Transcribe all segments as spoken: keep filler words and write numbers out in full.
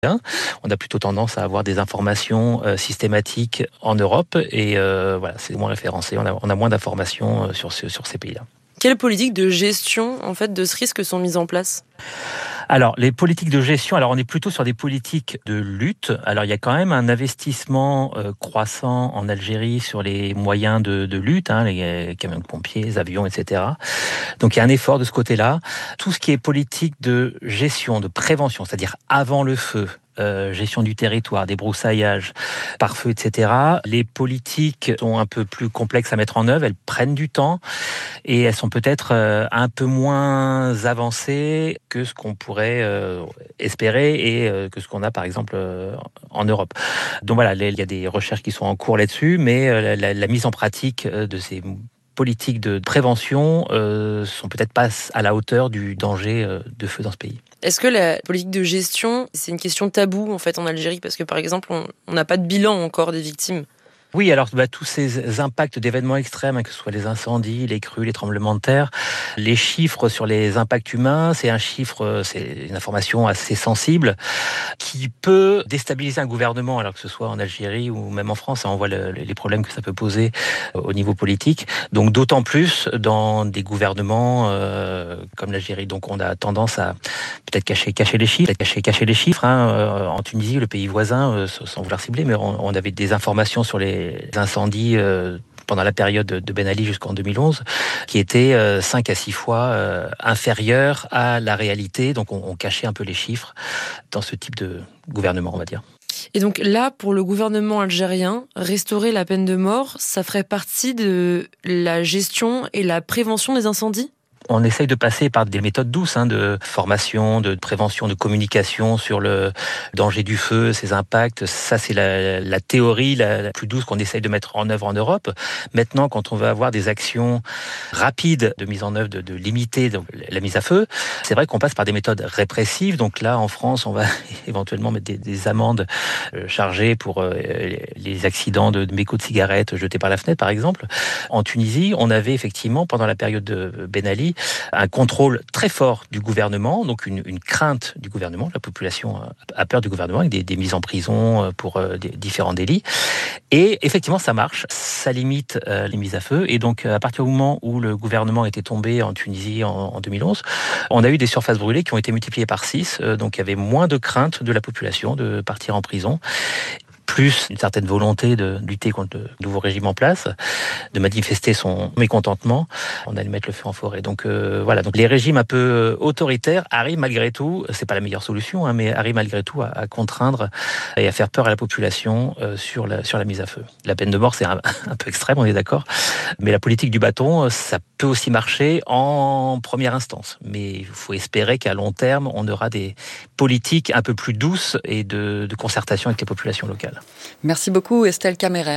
On a plutôt tendance à avoir des informations euh, systématiques en Europe et euh, voilà, c'est moins référencé. On a, on a moins d'informations euh, sur, ce, sur ces pays-là. Quelles politiques de gestion en fait, de ce risque sont mises en place ? Alors, les politiques de gestion, alors on est plutôt sur des politiques de lutte. Alors, il y a quand même un investissement euh, croissant en Algérie sur les moyens de, de lutte, hein, les euh, camions de pompiers, les avions, et cetera. Donc, il y a un effort de ce côté-là. Tout ce qui est politique de gestion, de prévention, c'est-à-dire avant le feu, Euh, gestion du territoire, des broussailllages, pare-feu, et cetera. Les politiques sont un peu plus complexes à mettre en œuvre, elles prennent du temps et elles sont peut-être euh, un peu moins avancées que ce qu'on pourrait euh, espérer et euh, que ce qu'on a par exemple euh, en Europe. Donc voilà, il y a des recherches qui sont en cours là-dessus, mais euh, la, la mise en pratique de ces politiques de prévention euh, sont peut-être pas à la hauteur du danger euh, de feu dans ce pays. Est-ce que la politique de gestion, c'est une question taboue en fait en Algérie ? Parce que par exemple, on n'a pas de bilan encore des victimes. Oui, alors bah, tous ces impacts d'événements extrêmes, hein, que ce soit les incendies, les crues, les tremblements de terre, les chiffres sur les impacts humains, c'est un chiffre, c'est une information assez sensible qui peut déstabiliser un gouvernement, alors que ce soit en Algérie ou même en France. On voit le, les problèmes que ça peut poser au niveau politique. Donc d'autant plus dans des gouvernements euh, comme l'Algérie. Donc on a tendance à peut-être cacher, cacher les chiffres, peut-être cacher, cacher les chiffres. Hein. En Tunisie, le pays voisin, sans vouloir cibler, mais on, on avait des informations sur les les incendies euh, pendant la période de Ben Ali jusqu'en deux mille onze, qui étaient euh, cinq à six fois euh, inférieurs à la réalité. Donc on, on cachait un peu les chiffres dans ce type de gouvernement, on va dire. Et donc là, pour le gouvernement algérien, restaurer la peine de mort, ça ferait partie de la gestion et la prévention des incendies ? On essaye de passer par des méthodes douces, hein, de formation, de prévention, de communication sur le danger du feu, ses impacts. Ça, c'est la, la théorie la, la plus douce qu'on essaye de mettre en œuvre en Europe. Maintenant, quand on veut avoir des actions rapides de mise en œuvre, de, de limiter donc, la mise à feu, c'est vrai qu'on passe par des méthodes répressives. Donc là, en France, on va éventuellement mettre des, des amendes chargées pour euh, les accidents de, de mégots de cigarettes jetés par la fenêtre, par exemple. En Tunisie, on avait effectivement, pendant la période de Ben Ali, un contrôle très fort du gouvernement, donc une, une crainte du gouvernement. La population a peur du gouvernement, avec des, des mises en prison pour euh, des, différents délits. Et effectivement, ça marche, ça limite euh, les mises à feu. Et donc, à partir du moment où le gouvernement était tombé en Tunisie en, en deux mille onze, on a eu des surfaces brûlées qui ont été multipliées par six. Euh, donc, il y avait moins de crainte de la population de partir en prison, plus une certaine volonté de lutter contre le nouveau régime en place, de manifester son mécontentement. On allait mettre le feu en forêt. Donc euh, voilà. Donc les régimes un peu autoritaires arrivent malgré tout, c'est pas la meilleure solution, hein, mais arrivent malgré tout à, à contraindre et à faire peur à la population euh, sur la sur la mise à feu. La peine de mort, c'est un, un peu extrême, on est d'accord. Mais la politique du bâton, ça peut aussi marcher en première instance. Mais il faut espérer qu'à long terme, on aura des politiques un peu plus douces et de, de concertation avec les populations locales. Merci beaucoup Estelle Camérer.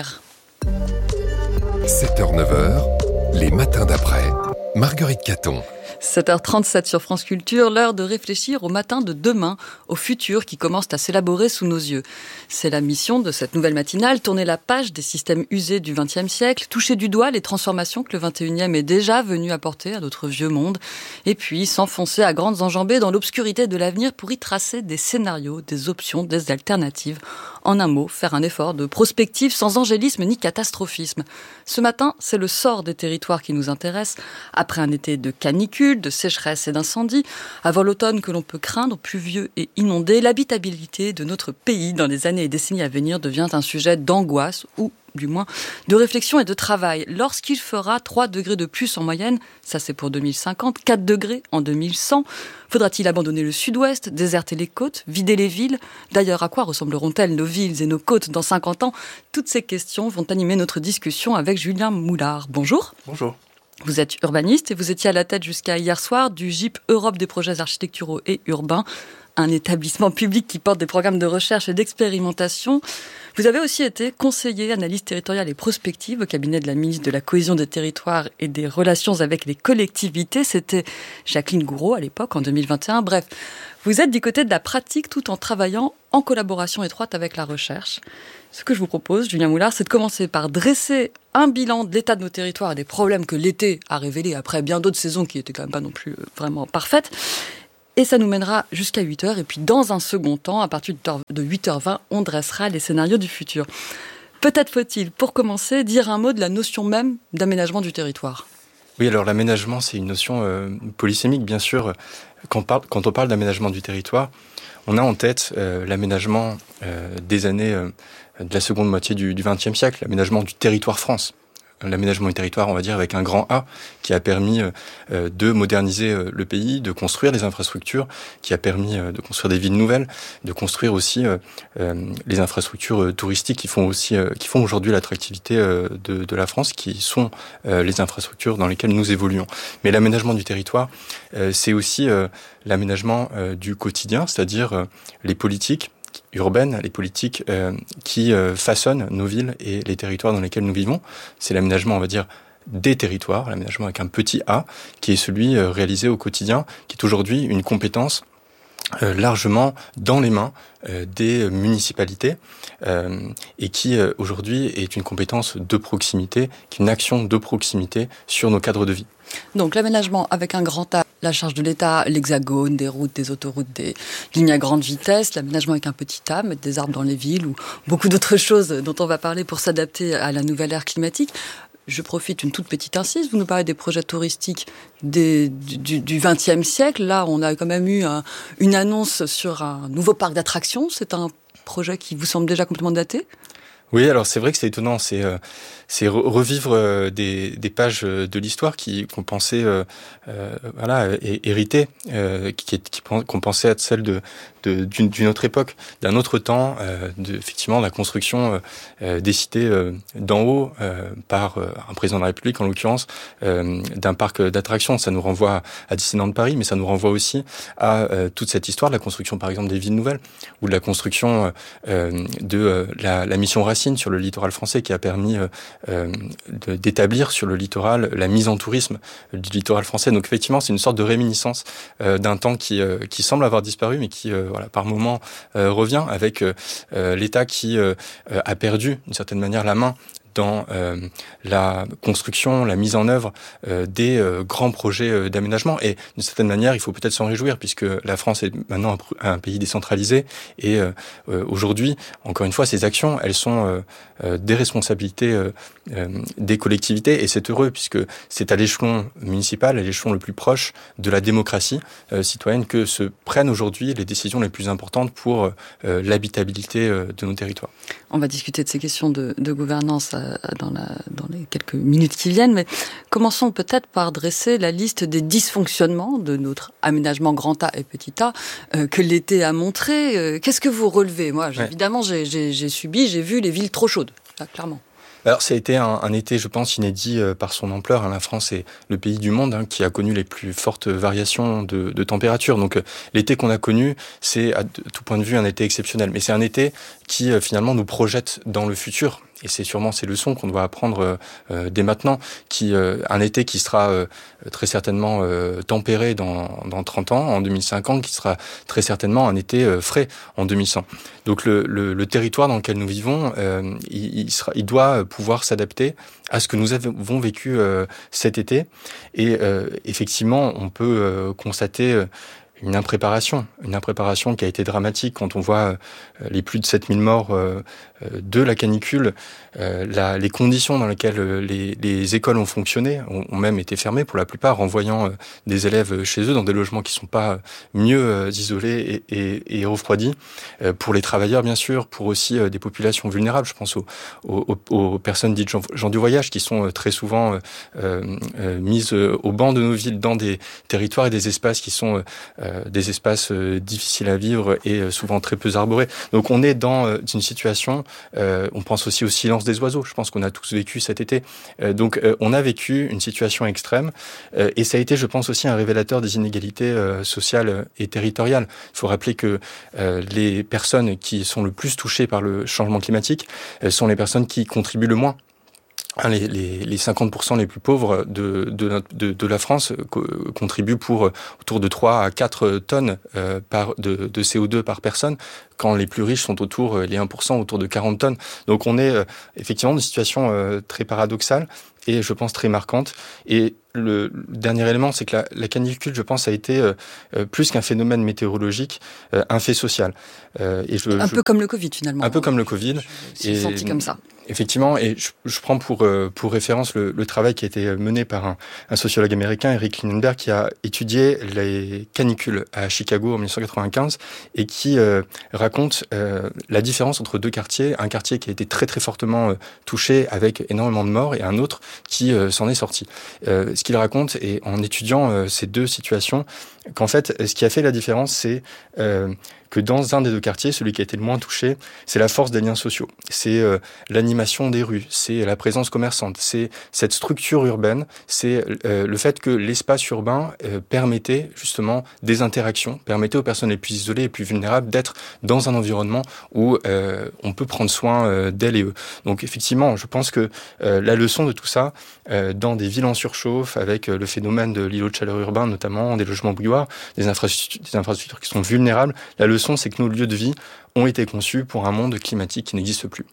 sept heures neuf heures, les matins d'après. Marguerite Caton. sept heures trente-sept sur France Culture, l'heure de réfléchir au matin de demain, au futur qui commence à s'élaborer sous nos yeux. C'est la mission de cette nouvelle matinale, tourner la page des systèmes usés du vingtième siècle, toucher du doigt les transformations que le vingt et unième est déjà venu apporter à notre vieux monde, et puis s'enfoncer à grandes enjambées dans l'obscurité de l'avenir pour y tracer des scénarios, des options, des alternatives. En un mot, faire un effort de prospective sans angélisme ni catastrophisme. Ce matin, c'est le sort des territoires qui nous intéresse. Après un été de canicule, de sécheresse et d'incendie, avant l'automne que l'on peut craindre, pluvieux et inondé, l'habitabilité de notre pays dans les années et décennies à venir devient un sujet d'angoisse ou du moins de réflexion et de travail. Lorsqu'il fera trois degrés de plus en moyenne, ça c'est pour deux mille cinquante, quatre degrés en deux mille cent, faudra-t-il abandonner le sud-ouest, déserter les côtes, vider les villes ? D'ailleurs, à quoi ressembleront-elles nos villes et nos côtes dans cinquante ans ? Toutes ces questions vont animer notre discussion avec Julien Moulard. Bonjour. Bonjour. Vous êtes urbaniste et vous étiez à la tête jusqu'à hier soir du G I P Europe des projets architecturaux et urbains, un établissement public qui porte des programmes de recherche et d'expérimentation. Vous avez aussi été conseiller, analyse territoriale et prospective au cabinet de la ministre de la Cohésion des territoires et des relations avec les collectivités. C'était Jacqueline Gouraud à l'époque, en deux mille vingt et un. Bref, vous êtes du côté de la pratique tout en travaillant en collaboration étroite avec la recherche. Ce que je vous propose, Julien Moulard, c'est de commencer par dresser un bilan de l'état de nos territoires et des problèmes que l'été a révélés après bien d'autres saisons qui étaient quand même pas non plus vraiment parfaites. Et ça nous mènera jusqu'à huit heures. Et puis, dans un second temps, à partir de huit heures vingt, on dressera les scénarios du futur. Peut-être faut-il, pour commencer, dire un mot de la notion même d'aménagement du territoire. Oui, alors l'aménagement, c'est une notion euh, polysémique, bien sûr. Quand on parle, quand on parle d'aménagement du territoire, on a en tête euh, l'aménagement euh, des années euh, de la seconde moitié du vingtième siècle, l'aménagement du territoire France. L'aménagement du territoire, on va dire, avec un grand A, qui a permis euh, de moderniser euh, le pays, de construire des infrastructures, qui a permis euh, de construire des villes nouvelles, de construire aussi euh, euh, les infrastructures euh, touristiques qui font aussi, euh, qui font aujourd'hui l'attractivité euh, de, de la France, qui sont euh, les infrastructures dans lesquelles nous évoluons. Mais l'aménagement du territoire, euh, c'est aussi euh, l'aménagement euh, du quotidien, c'est-à-dire euh, les politiques urbaines, les politiques euh, qui euh, façonnent nos villes et les territoires dans lesquels nous vivons. C'est l'aménagement, on va dire, des territoires, l'aménagement avec un petit A, qui est celui euh, réalisé au quotidien, qui est aujourd'hui une compétence euh, largement dans les mains euh, des municipalités euh, et qui euh, aujourd'hui est une compétence de proximité, qui est une action de proximité sur nos cadres de vie. Donc l'aménagement avec un grand A, la charge de l'État, l'hexagone, des routes, des autoroutes, des lignes à grande vitesse, l'aménagement avec un petit A, mettre des arbres dans les villes ou beaucoup d'autres choses dont on va parler pour s'adapter à la nouvelle ère climatique. Je profite une toute petite incise, vous nous parlez des projets touristiques des, du, du vingtième siècle. Là, on a quand même eu un, une annonce sur un nouveau parc d'attractions. C'est un projet qui vous semble déjà complètement daté ? Oui, alors c'est vrai que c'est étonnant, c'est euh, c'est revivre euh, des des pages de l'histoire qui qu'on pensait euh, euh, voilà héritées, euh, qui qui qu'on pensait être celles de de d'une, d'une autre époque, d'un autre temps, euh, de, effectivement la construction euh, décidée euh, d'en haut euh, par euh, un président de la République en l'occurrence euh, d'un parc d'attractions. Ça nous renvoie à Disneyland Paris, mais ça nous renvoie aussi à euh, toute cette histoire de la construction par exemple des villes nouvelles ou de la construction euh, de euh, la, la mission Racine sur le littoral français qui a permis euh, euh, de, d'établir sur le littoral la mise en tourisme du littoral français. Donc effectivement, c'est une sorte de réminiscence euh, d'un temps qui euh, qui semble avoir disparu, mais qui euh, voilà par moment euh, revient avec euh, l'État qui euh, a perdu d'une certaine manière la main dans euh, la construction, la mise en œuvre euh, des euh, grands projets euh, d'aménagement. Et d'une certaine manière, il faut peut-être s'en réjouir, puisque la France est maintenant un, un pays décentralisé. Et euh, euh, aujourd'hui, encore une fois, ces actions, elles sont euh, euh, des responsabilités euh, euh, des collectivités. Et c'est heureux, puisque c'est à l'échelon municipal, à l'échelon le plus proche de la démocratie euh, citoyenne, que se prennent aujourd'hui les décisions les plus importantes pour euh, l'habitabilité euh, de nos territoires. On va discuter de ces questions de, de gouvernance Dans, la, dans les quelques minutes qui viennent, mais commençons peut-être par dresser la liste des dysfonctionnements de notre aménagement grand A et petit A euh, que l'été a montré. Euh, qu'est-ce que vous relevez ? Moi, j'ai, ouais. évidemment, j'ai, j'ai, j'ai subi, j'ai vu les villes trop chaudes, là, clairement. Alors, ça a été un, un été, je pense, inédit euh, par son ampleur. Hein. La France est le pays du monde hein, qui a connu les plus fortes variations de, de température. Donc, euh, l'été qu'on a connu, c'est à tout point de vue un été exceptionnel. Mais c'est un été qui, euh, finalement, nous projette dans le futur. Et c'est sûrement ces leçons qu'on doit apprendre euh, dès maintenant, qui euh, un été qui sera euh, très certainement euh, tempéré dans, dans trente ans, en deux mille cinquante, qui sera très certainement un été euh, frais en deux mille cent. Donc le, le, le territoire dans lequel nous vivons, euh, il, il, sera, il doit pouvoir s'adapter à ce que nous avons vécu euh, cet été. Et euh, effectivement, on peut euh, constater euh, une impréparation, une impréparation qui a été dramatique quand on voit euh, les plus de sept mille morts euh, de la canicule, euh, la, les conditions dans lesquelles les, les écoles ont fonctionné, ont, ont même été fermées pour la plupart, renvoyant euh, des élèves chez eux dans des logements qui sont pas mieux euh, isolés et, et, et refroidis. Euh, pour les travailleurs, bien sûr, pour aussi euh, des populations vulnérables. Je pense aux, aux, aux personnes dites gens, gens du voyage qui sont euh, très souvent euh, euh, mises au banc de nos villes dans des territoires et des espaces qui sont euh, des espaces euh, difficiles à vivre et euh, souvent très peu arborés. Donc on est dans euh, une situation. Euh, on pense aussi au silence des oiseaux. Je pense qu'on a tous vécu cet été. Euh, donc, euh, on a vécu une situation extrême euh, et ça a été, je pense, aussi un révélateur des inégalités euh, sociales et territoriales. Il faut rappeler que euh, les personnes qui sont le plus touchées par le changement climatique euh, sont les personnes qui contribuent le moins. Les, les, les cinquante pour cent les plus pauvres de, de, de, de la France co- contribuent pour autour de trois à quatre tonnes euh, par, de, de C O deux par personne, quand les plus riches sont autour, les un pour cent, autour de quarante tonnes. Donc on est euh, effectivement dans une situation euh, très paradoxale est, je pense, très marquante. Et le dernier élément, c'est que la, la canicule, je pense, a été euh, euh, plus qu'un phénomène météorologique, euh, un fait social. Euh, et je, un je, peu comme le Covid, finalement. Un peu comme le Covid. Je me suis senti comme ça. Effectivement, et je, je prends pour, pour référence le, le travail qui a été mené par un, un sociologue américain, Eric Lindenberg, qui a étudié les canicules à Chicago en dix-neuf cent quatre-vingt-quinze et qui euh, raconte euh, la différence entre deux quartiers, un quartier qui a été très très fortement euh, touché avec énormément de morts et un autre qui euh, s'en est sorti. Euh, ce qu'il raconte, et en étudiant euh, ces deux situations, qu'en fait, ce qui a fait la différence, c'est euh, que dans un des deux quartiers, celui qui a été le moins touché, c'est la force des liens sociaux, c'est euh, l'animation des rues, c'est la présence commerçante, c'est cette structure urbaine, c'est euh, le fait que l'espace urbain euh, permettait justement des interactions, permettait aux personnes les plus isolées et les plus vulnérables d'être dans un environnement où euh, on peut prendre soin euh, d'elles et eux. Donc effectivement, je pense que euh, la leçon de tout ça, euh, dans des villes en surchauffe, avec euh, le phénomène de l'îlot de chaleur urbain notamment, des logements bouilloires, des infrastructures, des infrastructures qui sont vulnérables, la leçon c'est que nos lieux de vie ont été conçus pour un monde climatique qui n'existe plus.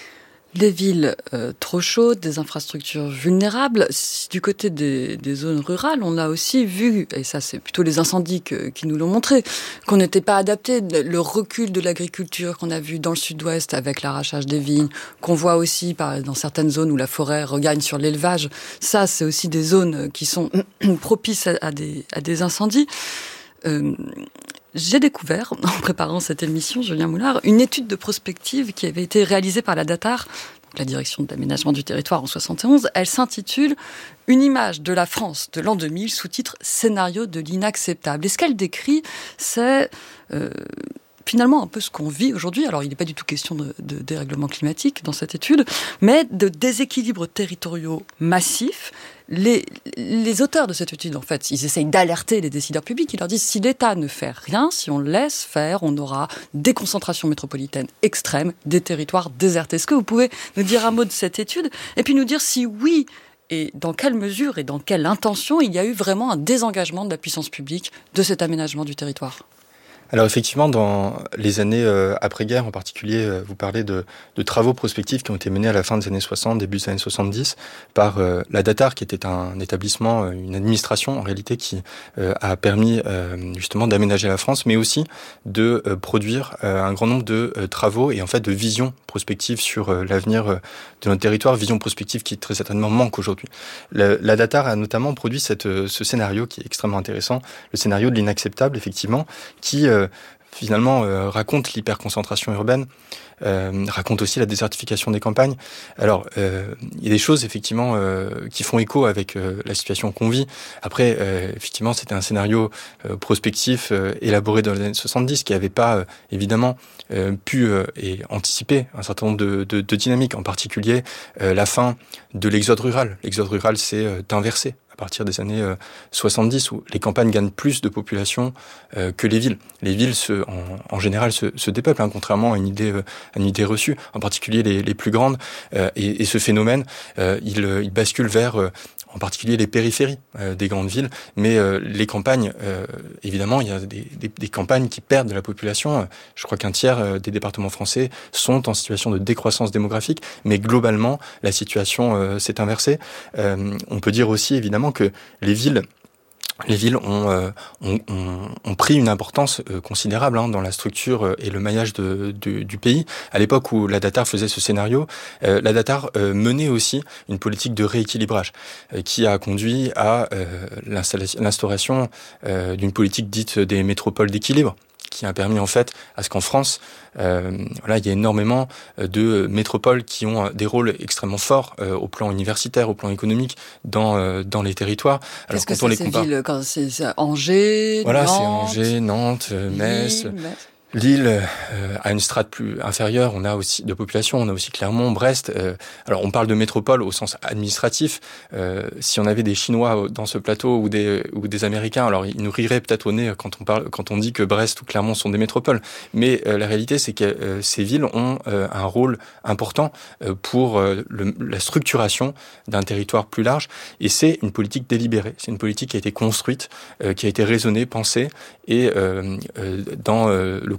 Des villes euh, trop chaudes, des infrastructures vulnérables. Du côté des, des zones rurales, on a aussi vu, et ça c'est plutôt les incendies que, qui nous l'ont montré, qu'on n'était pas adapté. Le recul de l'agriculture qu'on a vu dans le sud-ouest avec l'arrachage des vignes, qu'on voit aussi par, dans certaines zones où la forêt regagne sur l'élevage, ça c'est aussi des zones qui sont propices à, à, des, à des incendies. Euh, J'ai découvert, en préparant cette émission, Julien Moulard, une étude de prospective qui avait été réalisée par la DATAR, donc la direction de l'aménagement du territoire en soixante et onze. Elle s'intitule « Une image de la France de l'an deux mille », sous-titre « Scénario de l'inacceptable ». Et ce qu'elle décrit, c'est euh, finalement un peu ce qu'on vit aujourd'hui. Alors, il n'est pas du tout question de, de dérèglement climatique dans cette étude, mais de déséquilibres territoriaux massifs. Les, les auteurs de cette étude, en fait, ils essayent d'alerter les décideurs publics. Ils leur disent, si l'État ne fait rien, si on laisse faire, on aura des concentrations métropolitaines extrêmes, des territoires désertés. Est-ce que vous pouvez nous dire un mot de cette étude? Et puis nous dire si oui, et dans quelle mesure et dans quelle intention il y a eu vraiment un désengagement de la puissance publique de cet aménagement du territoire? Alors effectivement, dans les années euh, après-guerre, en particulier, euh, vous parlez de, de travaux prospectifs qui ont été menés à la fin des années soixante, début des années soixante-dix, par euh, la DATAR, qui était un établissement, euh, une administration en réalité, qui euh, a permis euh, justement d'aménager la France, mais aussi de euh, produire euh, un grand nombre de euh, travaux et en fait de visions prospectives sur euh, l'avenir euh, de notre territoire, vision prospective qui très certainement manque aujourd'hui. La, la DATAR a notamment produit cette, euh, ce scénario qui est extrêmement intéressant, le scénario de l'inacceptable, effectivement, qui euh, finalement euh, raconte l'hyperconcentration urbaine, euh, raconte aussi la désertification des campagnes. Alors, euh, il y a des choses effectivement euh, qui font écho avec euh, la situation qu'on vit. Après, euh, effectivement, c'était un scénario euh, prospectif euh, élaboré dans les années soixante-dix qui n'avait pas euh, évidemment euh, pu euh, et anticiper un certain nombre de, de, de dynamiques, en particulier euh, la fin de l'exode rural. L'exode rural s'est euh, inversé à partir des années euh, soixante-dix, où les campagnes gagnent plus de population euh, que les villes. Les villes, se, en, en général, se, se dépeuplent, hein, contrairement à une idée, euh, à une idée reçue, en particulier les, les plus grandes. Euh, et, et ce phénomène, euh, il, il bascule vers, euh, en particulier, les périphéries euh, des grandes villes. Mais euh, les campagnes, euh, évidemment, il y a des, des, des campagnes qui perdent de la population. Je crois qu'un tiers euh, des départements français sont en situation de décroissance démographique. Mais globalement, la situation euh, s'est inversée. Euh, on peut dire aussi, évidemment, que les villes, les villes ont, euh, ont, ont, ont pris une importance euh, considérable hein, dans la structure et le maillage de, de, du pays. À l'époque où la DATAR faisait ce scénario, euh, la DATAR euh, menait aussi une politique de rééquilibrage euh, qui a conduit à euh, l'instauration euh, d'une politique dite des métropoles d'équilibre, qui a permis en fait à ce qu'en France, euh, voilà, il y a énormément de métropoles qui ont des rôles extrêmement forts euh, au plan universitaire, au plan économique dans euh, dans les territoires. Alors, qu'est-ce que c'est ces villes quand c'est, c'est Angers, voilà, Nantes, c'est Angers, Nantes, Metz. Lille, Metz. Lille euh, a une strate plus inférieure, on a aussi de population, on a aussi Clermont, Brest. Euh, alors on parle de métropole au sens administratif. Euh, si on avait des Chinois dans ce plateau ou des ou des Américains, alors ils nous riraient peut-être au nez quand on parle quand on dit que Brest ou Clermont sont des métropoles. Mais euh, la réalité, c'est que euh, ces villes ont euh, un rôle important euh, pour euh, le, la structuration d'un territoire plus large. Et c'est une politique délibérée. C'est une politique qui a été construite, euh, qui a été raisonnée, pensée, et euh, euh, dans euh, le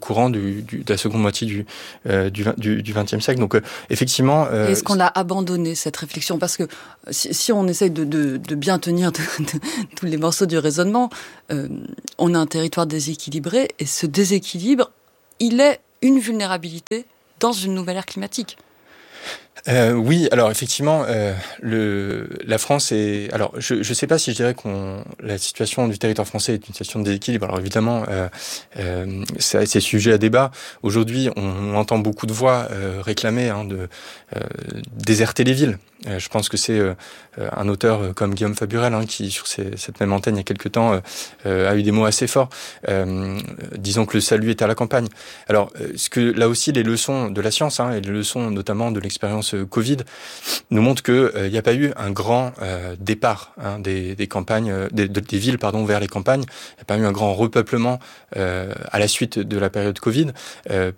courant du, du, de la seconde moitié du, euh, du, du, du vingtième siècle. Donc, euh, effectivement... Euh, Est-ce qu'on l'a abandonné, cette réflexion ? Parce que si, si on essaye de, de, de bien tenir de, de, tous les morceaux du raisonnement, euh, on a un territoire déséquilibré, et ce déséquilibre, il est une vulnérabilité dans une nouvelle ère climatique. Euh, oui, alors effectivement, euh, le, la France est... Alors, je ne sais pas si je dirais qu'on la situation du territoire français est une situation de déséquilibre. Alors évidemment, euh, euh, c'est, c'est sujet à débat. Aujourd'hui, on, on entend beaucoup de voix euh, réclamer hein, de euh, déserter les villes. Euh, je pense que c'est euh, un auteur comme Guillaume Faburel hein, qui, sur ces, cette même antenne il y a quelques temps, euh, euh, a eu des mots assez forts, euh, disant que le salut est à la campagne. Alors, euh, ce que là aussi, les leçons de la science hein, et les leçons notamment de l'expérience Covid nous montrent que il euh, n'y a pas eu un grand euh, départ hein, des, des campagnes, euh, des, des villes pardon vers les campagnes. Il n'y a pas eu un grand repeuplement euh, à la suite de la période Covid. Euh,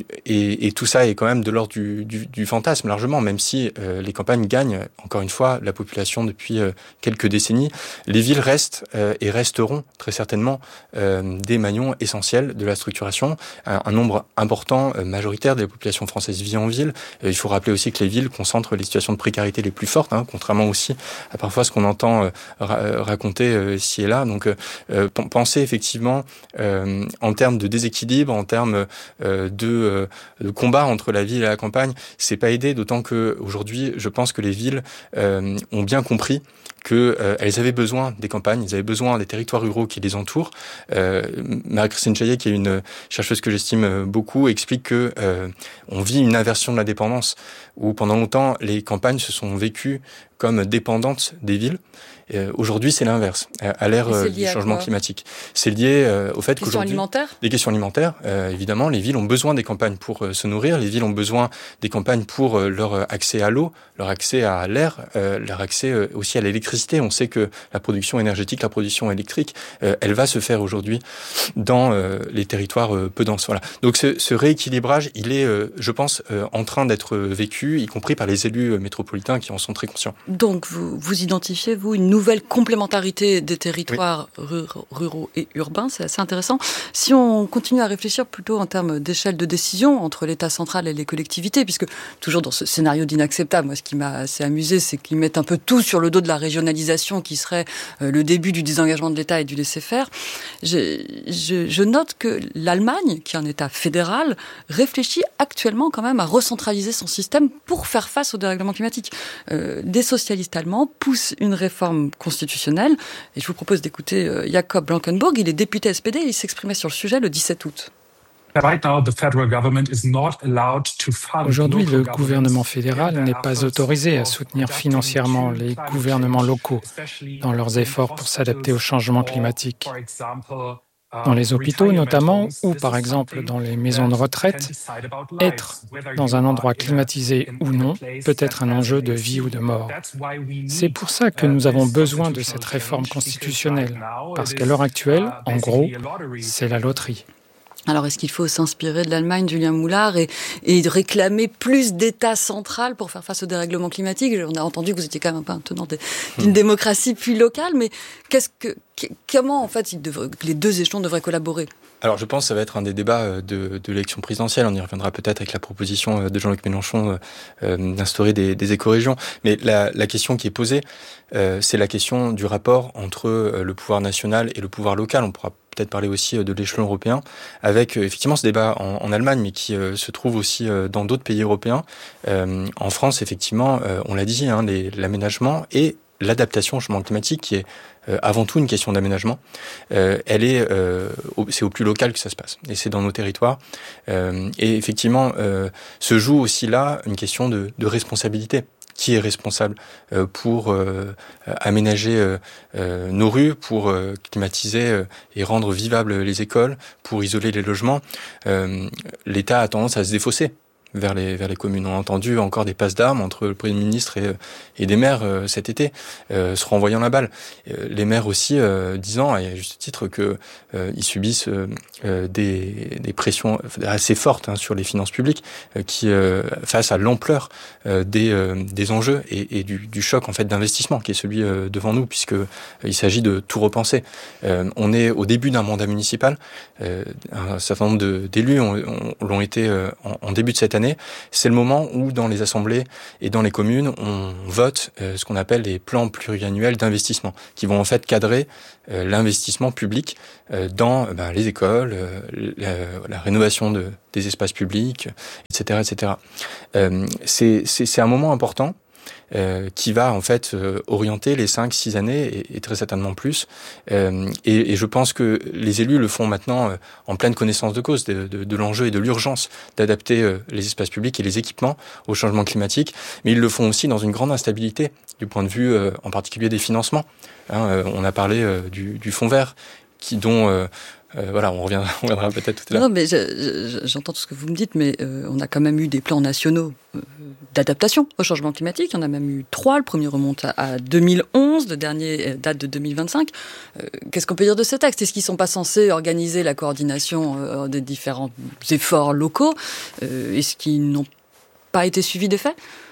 et, et tout ça est quand même de l'ordre du, du, du fantasme largement, même si euh, les campagnes gagnent encore une fois la population depuis euh, quelques décennies. Les villes restent euh, et resteront très certainement euh, des maillons essentiels de la structuration. Un, un nombre important, euh, majoritaire de la population française vit en ville. Euh, il faut rappeler aussi que les villes concentrent les situations de précarité les plus fortes, hein, contrairement aussi à parfois ce qu'on entend euh, ra- raconter euh, ici et là. Donc, euh, p- penser effectivement euh, en termes de déséquilibre, en termes euh, de, euh, de combat entre la ville et la campagne, c'est pas aidé. D'autant que aujourd'hui, je pense que les villes euh, ont bien compris qu'elles euh, avaient besoin des campagnes, elles avaient besoin des territoires ruraux qui les entourent. Euh, Marie-Christine Chaillet, qui est une chercheuse que j'estime beaucoup, explique que euh, on vit une inversion de la dépendance, où pendant longtemps, les campagnes se sont vécues comme dépendantes des villes. Euh, aujourd'hui, c'est l'inverse, à l'ère euh, du changement climatique. C'est lié euh, au fait qu'aujourd'hui... Alimentaires des questions alimentaires, euh, évidemment. Les villes ont besoin des campagnes pour euh, se nourrir. Les villes ont besoin des campagnes pour euh, leur accès à l'eau, leur accès à l'air, euh, leur accès euh, aussi à l'électricité. On sait que la production énergétique, la production électrique, euh, elle va se faire aujourd'hui dans euh, les territoires euh, peu denses. Voilà. Donc ce, ce rééquilibrage, il est, euh, je pense, euh, en train d'être vécu, y compris par les élus euh, métropolitains qui en sont très conscients. Donc vous, vous identifiez, vous, une nouvelle complémentarité des territoires oui. ruraux et urbains, c'est assez intéressant. Si on continue à réfléchir plutôt en termes d'échelle de décision entre l'État central et les collectivités, puisque toujours dans ce scénario d'inacceptable, moi ce qui m'a assez amusé, c'est qu'ils mettent un peu tout sur le dos de la régionalisation qui serait le début du désengagement de l'État et du laisser-faire. Je, je, je note que l'Allemagne, qui est un État fédéral, réfléchit actuellement quand même à recentraliser son système pour faire face au dérèglement climatique. Euh, des socialistes allemands poussent une réforme constitutionnelle, et je vous propose d'écouter euh, Jakob Blankenburg, il est député S P D, et il s'exprimait sur le sujet le dix-sept août. Aujourd'hui, le gouvernement fédéral n'est pas autorisé à soutenir financièrement les gouvernements locaux dans leurs efforts pour s'adapter au changement climatique. Dans les hôpitaux notamment, ou par exemple dans les maisons de retraite, être dans un endroit climatisé ou non peut être un enjeu de vie ou de mort. C'est pour ça que nous avons besoin de cette réforme constitutionnelle, parce qu'à l'heure actuelle, en gros, c'est la loterie. Alors, est-ce qu'il faut s'inspirer de l'Allemagne, Julien Moulard, et, et réclamer plus d'État central pour faire face au dérèglement climatique ? On a entendu que vous étiez quand même un peu un tenant de, d'une démocratie plus locale, mais qu'est-ce que, comment, en fait, il devrait, les deux échelons devraient collaborer ? Alors, je pense que ça va être un des débats de, de l'élection présidentielle. On y reviendra peut-être avec la proposition de Jean-Luc Mélenchon euh, d'instaurer des, des écorégions. Mais la, la question qui est posée, euh, c'est la question du rapport entre le pouvoir national et le pouvoir local. On pourra peut-être parler aussi de l'échelon européen, avec effectivement ce débat en, en Allemagne, mais qui euh, se trouve aussi euh, dans d'autres pays européens. Euh, en France, effectivement, euh, on l'a dit, hein, les, l'aménagement et l'adaptation au changement climatique, qui est euh, avant tout une question d'aménagement, euh, elle est, euh, au, c'est au plus local que ça se passe, et c'est dans nos territoires. Euh, et effectivement, euh, se joue aussi là une question de, de responsabilité. Qui est responsable euh, pour euh, aménager euh, euh, nos rues, pour euh, climatiser euh, et rendre vivables les écoles, pour isoler les logements. euh, L'État a tendance à se défausser vers les, vers les communes. On a entendu encore des passes d'armes entre le Premier ministre et, et des maires euh, cet été, euh, se renvoyant la balle. Euh, les maires aussi euh, disant, et à juste titre, que euh, ils subissent euh, des, des pressions assez fortes hein, sur les finances publiques, euh, qui euh, face à l'ampleur euh, des, euh, des enjeux et, et du, du choc en fait d'investissement qui est celui euh, devant nous, puisque euh, il s'agit de tout repenser. Euh, on est au début d'un mandat municipal. Euh, un certain nombre de, d'élus ont, ont, l'ont été euh, en, en début de cette année. C'est le moment où, dans les assemblées et dans les communes, on vote euh, ce qu'on appelle les plans pluriannuels d'investissement, qui vont en fait cadrer euh, l'investissement public euh, dans ben, les écoles, euh, la, la rénovation de, des espaces publics, et cetera, et cetera. Euh, c'est, c'est, c'est un moment important. Euh, qui va en fait euh, orienter les cinq six années et, et très certainement plus. Euh, et, et je pense que les élus le font maintenant euh, en pleine connaissance de cause de, de, de l'enjeu et de l'urgence d'adapter euh, les espaces publics et les équipements au changement climatique. Mais ils le font aussi dans une grande instabilité du point de vue euh, en particulier des financements. Hein, euh, on a parlé euh, du, du fonds vert qui dont euh, Euh, voilà, on reviendra, on reviendra peut-être tout à l'heure. Non, mais je, je, j'entends tout ce que vous me dites, mais euh, on a quand même eu des plans nationaux euh, d'adaptation au changement climatique. Il y en a même eu trois. Le premier remonte à, à deux mille onze, le dernier date de deux mille vingt-cinq. Euh, qu'est-ce qu'on peut dire de ces textes ? Est-ce qu'ils ne sont pas censés organiser la coordination euh, des différents efforts locaux ? euh, Est-ce qu'ils n'ont pas été suivis d'effet ?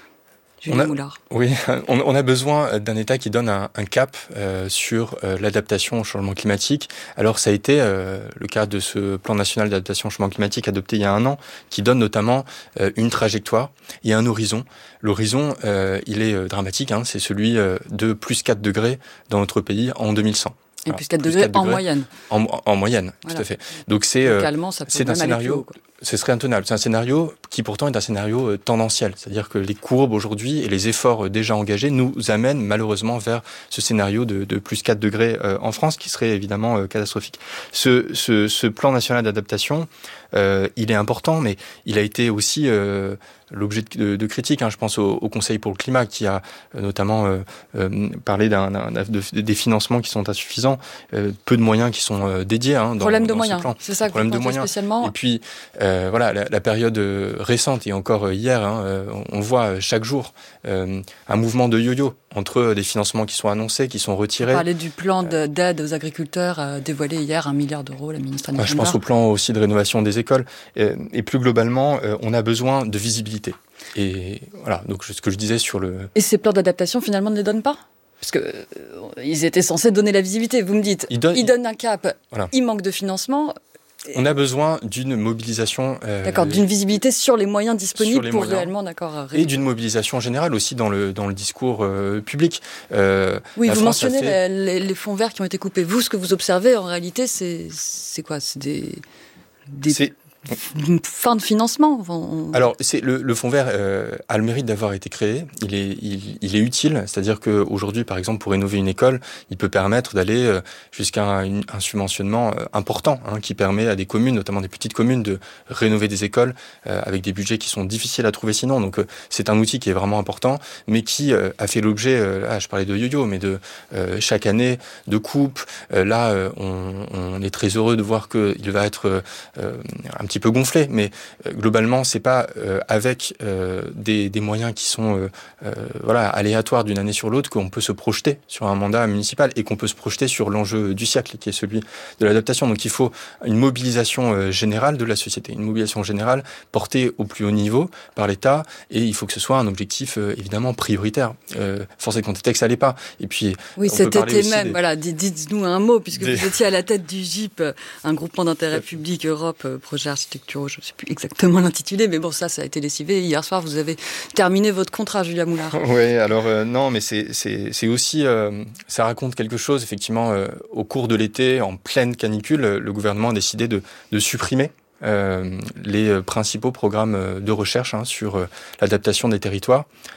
On a, oui, on, on a besoin d'un État qui donne un, un cap euh, sur euh, l'adaptation au changement climatique. Alors ça a été euh, le cas de ce plan national d'adaptation au changement climatique adopté il y a un an, qui donne notamment euh, une trajectoire et un horizon. L'horizon, euh, il est euh, dramatique, hein, c'est celui euh, de plus quatre degrés dans notre pays en deux mille cent. Et voilà, plus quatre degrés en moyenne. En, en moyenne, voilà. Tout à fait. Donc c'est, euh, ça peut c'est un scénario, haut, ce serait intenable. C'est un scénario qui pourtant est un scénario euh, tendanciel. C'est-à-dire que les courbes aujourd'hui et les efforts euh, déjà engagés nous amènent malheureusement vers ce scénario de, de plus quatre degrés euh, en France, qui serait évidemment euh, catastrophique. Ce, ce, ce plan national d'adaptation, euh, il est important, mais il a été aussi euh, l'objet de, de critiques. Hein. Je pense au, au Conseil pour le climat, qui a euh, notamment euh, euh, parlé d'un, d'un, de, de, des financements qui sont insuffisants, euh, peu de moyens qui sont euh, dédiés. Hein, dans, problème de dans moyens, plan. C'est ça que problème vous de moyens spécialement. Et puis euh, voilà, la, la période récente et encore hier, hein, on voit chaque jour euh, un mouvement de yo-yo entre des financements qui sont annoncés, qui sont retirés. Vous parlez du plan de, d'aide aux agriculteurs euh, dévoilé hier, un milliard d'euros, la ministre Annie. Ouais, je pense au plan aussi de rénovation des écoles. Et, et plus globalement, euh, on a besoin de visibilité. Et voilà, donc ce que je disais sur le... Et ces plans d'adaptation, finalement, ne les donnent pas ? Parce que euh, ils étaient censés donner la visibilité. Vous me dites, ils donnent, ils donnent un cap, voilà. Il manque de financement. On a besoin d'une mobilisation... Euh, d'accord, d'une visibilité sur les moyens disponibles les pour moyens, réellement... d'accord. Réellement. Et d'une mobilisation générale aussi dans le, dans le discours euh, public. Euh, oui, vous France mentionnez fait... les, les fonds verts qui ont été coupés. Vous, ce que vous observez, en réalité, c'est, c'est quoi ? C'est des... des... C'est... Une fin de financement. On... Alors, c'est le, le fonds vert euh, a le mérite d'avoir été créé. Il est, il, il est utile. C'est-à-dire qu'aujourd'hui, par exemple, pour rénover une école, il peut permettre d'aller euh, jusqu'à un, un subventionnement euh, important, hein, qui permet à des communes, notamment des petites communes, de rénover des écoles euh, avec des budgets qui sont difficiles à trouver sinon. Donc, euh, c'est un outil qui est vraiment important, mais qui euh, a fait l'objet, euh, là, je parlais de yo-yo, mais de euh, chaque année de coupes. Euh, là, euh, on, on est très heureux de voir qu'il va être euh, un petit peu gonflé, mais euh, globalement c'est pas euh, avec euh, des, des moyens qui sont euh, euh, voilà aléatoires d'une année sur l'autre qu'on peut se projeter sur un mandat municipal et qu'on peut se projeter sur l'enjeu du siècle qui est celui de l'adaptation. Donc il faut une mobilisation euh, générale de la société, une mobilisation générale portée au plus haut niveau par l'État, et il faut que ce soit un objectif euh, évidemment prioritaire. Euh, force est de constater que ça l'est pas. Et puis oui, cet été même, des... voilà, dites-nous un mot puisque des... vous étiez à la tête du G I P, un groupement d'intérêt public Europe, projet architecturaux, je ne sais plus exactement l'intitulé, mais bon, ça, ça a été lessivé. Hier soir, vous avez terminé votre contrat, Julien Moulard. Oui, alors euh, non, mais c'est, c'est, c'est aussi, euh, ça raconte quelque chose, effectivement, euh, au cours de l'été, en pleine canicule, le gouvernement a décidé de, de supprimer Euh, les principaux programmes de recherche hein, sur euh, l'adaptation des territoires.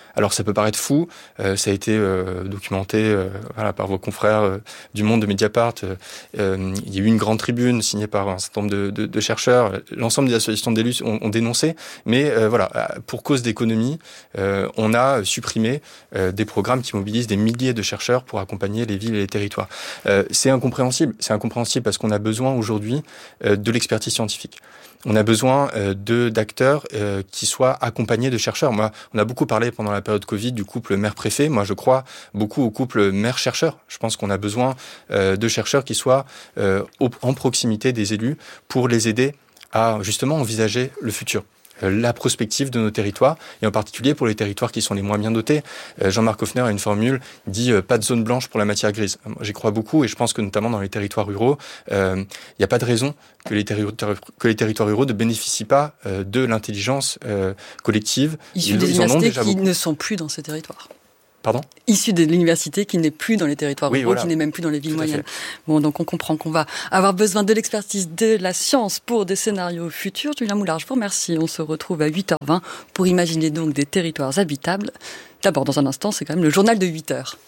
Alors ça peut paraître fou, euh, ça a été euh, documenté euh, voilà, par vos confrères euh, du Monde, de Mediapart. Euh, euh, il y a eu une grande tribune signée par un certain nombre de, de, de chercheurs. L'ensemble des associations d'élus ont, ont dénoncé. Mais euh, voilà, pour cause d'économie, euh, on a supprimé euh, des programmes qui mobilisent des milliers de chercheurs pour accompagner les villes et les territoires. Euh, c'est incompréhensible. C'est incompréhensible parce qu'on a besoin aujourd'hui euh, de l'expertise scientifique. On a besoin euh, de d'acteurs euh, qui soient accompagnés de chercheurs. Moi, on a beaucoup parlé pendant la période Covid du couple maire-préfet. Moi, je crois beaucoup au couple maire-chercheur. Je pense qu'on a besoin euh, de chercheurs qui soient euh, au, en proximité des élus pour les aider à justement envisager le futur, la prospective de nos territoires, et en particulier pour les territoires qui sont les moins bien dotés. Jean-Marc Hoffner a une formule, dit euh, « pas de zone blanche pour la matière grise ». J'y crois beaucoup, et je pense que notamment dans les territoires ruraux, il euh, n'y a pas de raison que les, territoires, que les territoires ruraux ne bénéficient pas euh, de l'intelligence euh, collective. Issus des universités qui beaucoup. ne sont plus dans ces territoires. Pardon ? Issu de l'université qui n'est plus dans les territoires ruraux, oui, voilà. qui n'est même plus dans les villes Tout moyennes. Bon, donc on comprend qu'on va avoir besoin de l'expertise de la science pour des scénarios futurs. Julien Moulard, je vous remercie. On se retrouve à huit heures vingt pour imaginer donc des territoires habitables. D'abord, dans un instant, c'est quand même le journal de huit heures.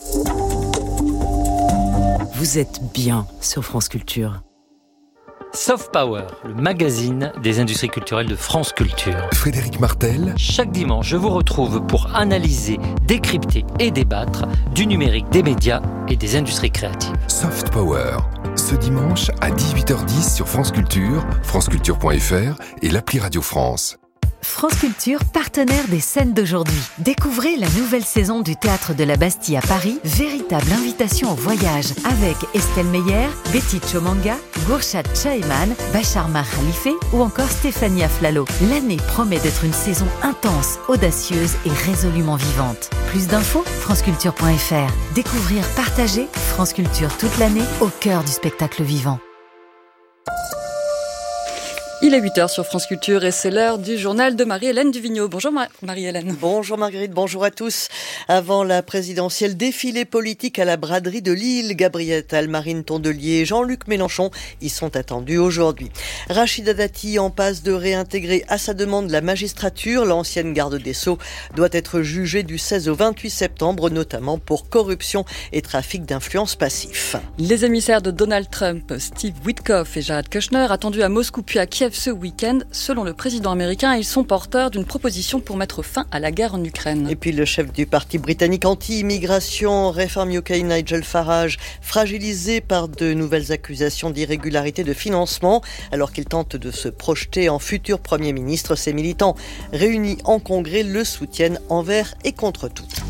Vous êtes bien sur France Culture. Soft Power, le magazine des industries culturelles de France Culture. Frédéric Martel. Chaque dimanche, je vous retrouve pour analyser, décrypter et débattre du numérique, des médias et des industries créatives. Soft Power, ce dimanche à dix-huit heures dix sur France Culture, franceculture point f r et l'appli Radio France. France Culture, partenaire des scènes d'aujourd'hui. Découvrez la nouvelle saison du Théâtre de la Bastille à Paris, véritable invitation au voyage, avec Estelle Meyer, Betty Chomanga, Gourchat Chaeman, Bachar Mar Khalife ou encore Stéphanie Aflalo. L'année promet d'être une saison intense, audacieuse et résolument vivante. Plus d'infos, franceculture point f r. Découvrir, partager, France Culture toute l'année, au cœur du spectacle vivant. Il est huit heures sur France Culture et c'est l'heure du journal de Marie-Hélène Duvigneau. Bonjour Marie-Hélène. Bonjour Marguerite, bonjour à tous. Avant la présidentielle, défilé politique à la braderie de Lille, Gabriel Attal, Marine Tondelier et Jean-Luc Mélenchon y sont attendus aujourd'hui. Rachida Dati en passe de réintégrer à sa demande la magistrature. L'ancienne garde des Sceaux doit être jugée du seize au vingt-huit septembre, notamment pour corruption et trafic d'influence passif. Les émissaires de Donald Trump, Steve Witkoff et Jared Kushner, attendus à Moscou puis à Kiev ce week-end. Selon le président américain, ils sont porteurs d'une proposition pour mettre fin à la guerre en Ukraine. Et puis le chef du parti britannique anti-immigration, Reform U K, Nigel Farage, fragilisé par de nouvelles accusations d'irrégularité de financement. Alors qu'il tente de se projeter en futur Premier ministre, ses militants réunis en congrès le soutiennent envers et contre toutes.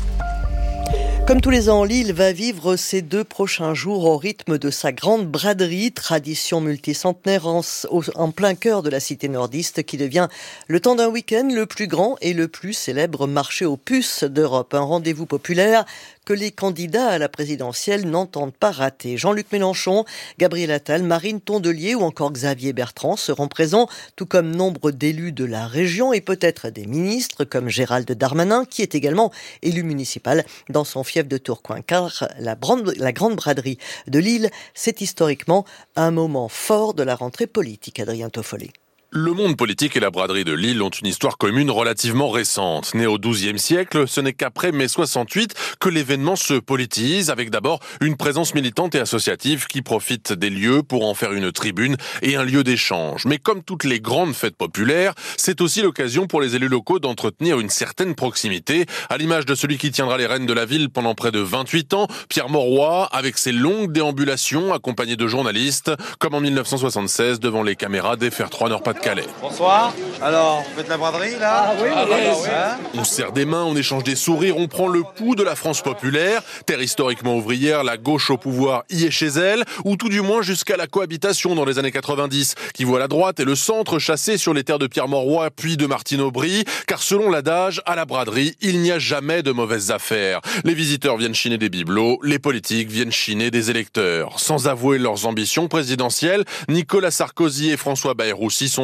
Comme tous les ans, Lille va vivre ces deux prochains jours au rythme de sa grande braderie, tradition multicentenaire en, en plein cœur de la cité nordiste qui devient le temps d'un week-end le plus grand et le plus célèbre marché aux puces d'Europe. Un rendez-vous populaire que les candidats à la présidentielle n'entendent pas rater. Jean-Luc Mélenchon, Gabriel Attal, Marine Tondelier ou encore Xavier Bertrand seront présents, tout comme nombre d'élus de la région et peut-être des ministres comme Gérald Darmanin, qui est également élu municipal dans son fief de Tourcoing. Car la, brande, la grande braderie de Lille, c'est historiquement un moment fort de la rentrée politique. Adrien Toffolé. Le monde politique et la braderie de Lille ont une histoire commune relativement récente. Né au douzième siècle, ce n'est qu'après mai soixante-huit que l'événement se politise, avec d'abord une présence militante et associative qui profite des lieux pour en faire une tribune et un lieu d'échange. Mais comme toutes les grandes fêtes populaires, c'est aussi l'occasion pour les élus locaux d'entretenir une certaine proximité, à l'image de celui qui tiendra les rênes de la ville pendant près de vingt-huit ans, Pierre Mauroy, avec ses longues déambulations accompagnées de journalistes, comme en mille neuf cent soixante-seize devant les caméras des F R trois Nord-Pas-de-Calais. Bonsoir. Alors, vous faites la braderie, là ? Ah oui, ah, oui, oui. Hein ? On serre des mains, on échange des sourires, on prend le pouls de la France populaire. Terre historiquement ouvrière, la gauche au pouvoir y est chez elle, ou tout du moins jusqu'à la cohabitation dans les années quatre-vingt-dix, qui voit la droite et le centre chassés sur les terres de Pierre Mauroy puis de Martine Aubry, car selon l'adage, à la braderie, il n'y a jamais de mauvaises affaires. Les visiteurs viennent chiner des bibelots, les politiques viennent chiner des électeurs. Sans avouer leurs ambitions présidentielles, Nicolas Sarkozy et François Bayrou s'y sont